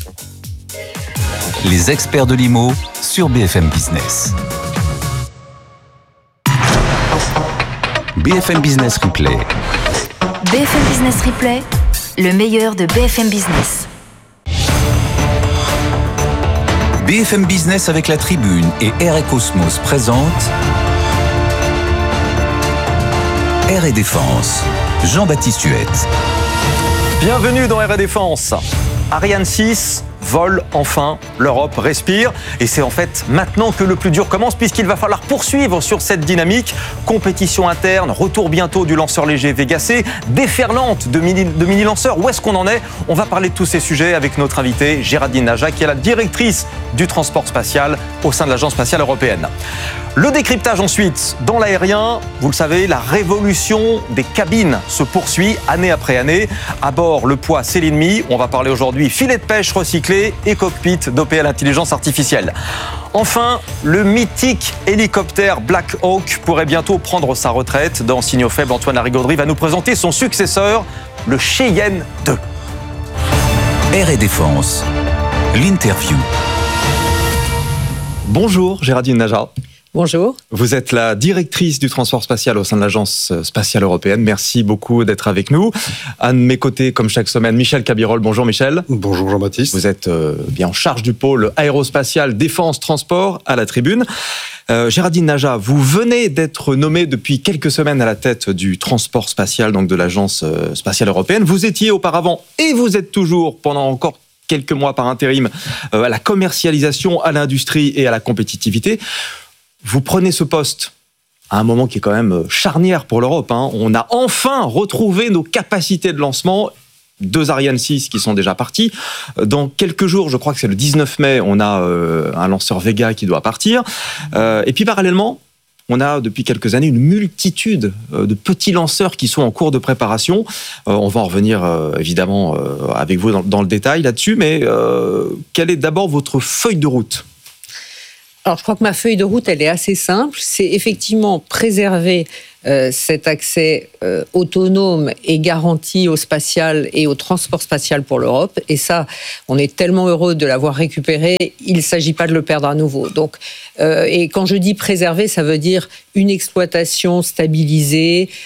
Les experts de l'I M O sur B F M Business. B F M Business Replay. B F M Business Replay, le meilleur de B F M Business. B F M Business avec la Tribune et Air et Cosmos présente Air et Défense. Jean-Baptiste Huette. Bienvenue dans Air et Défense. Ariane six vole enfin, l'Europe respire et c'est en fait maintenant que le plus dur commence puisqu'il va falloir poursuivre sur cette dynamique. Compétition interne, retour bientôt du lanceur léger Vega C, déferlante de mini, de mini-lanceurs. Où est-ce qu'on en est? On va parler de tous ces sujets avec notre invitée Géraldine Naja qui est la directrice du transport spatial au sein de l'Agence spatiale européenne. Le décryptage ensuite, dans l'aérien, vous le savez, la révolution des cabines se poursuit année après année. À bord, le poids c'est l'ennemi. On va parler aujourd'hui filet de pêche recyclé et cockpit dopé à l'intelligence artificielle. Enfin, le mythique hélicoptère Black Hawk pourrait bientôt prendre sa retraite. Dans Signaux faibles, Antoine Larigauderie va nous présenter son successeur, le Cheyenne deux. Air et Défense, l'interview. Bonjour Géraldine Naja. Bonjour. Vous êtes la directrice du transport spatial au sein de l'Agence spatiale européenne. Merci beaucoup d'être avec nous. À mes côtés, comme chaque semaine, Michel Cabirol. Bonjour Michel. Bonjour Jean-Baptiste. Vous êtes euh, bien en charge du pôle aérospatial, défense, transport à la Tribune. Euh, Géraldine Naja, vous venez d'être nommée depuis quelques semaines à la tête du transport spatial, donc de l'Agence spatiale européenne. Vous étiez auparavant, et vous êtes toujours pendant encore quelques mois par intérim, euh, à la commercialisation, à l'industrie et à la compétitivité. Vous prenez ce poste à un moment qui est quand même charnière pour l'Europe. Hein. On a enfin retrouvé nos capacités de lancement. Deux Ariane six qui sont déjà partis. Dans quelques jours, je crois que c'est le dix-neuf mai, on a euh, un lanceur Vega qui doit partir. Euh, et puis parallèlement, on a depuis quelques années une multitude de petits lanceurs qui sont en cours de préparation. Euh, on va en revenir euh, évidemment euh, avec vous dans, dans le détail là-dessus. Mais euh, quelle est d'abord votre feuille de route ? Alors, je crois que ma feuille de route, elle est assez simple. C'est effectivement préserver euh, cet accès euh, autonome et garanti au spatial et au transport spatial pour l'Europe. Et ça, on est tellement heureux de l'avoir récupéré, il ne s'agit pas de le perdre à nouveau. Donc, euh, et quand je dis préserver, ça veut dire une exploitation stabilisée,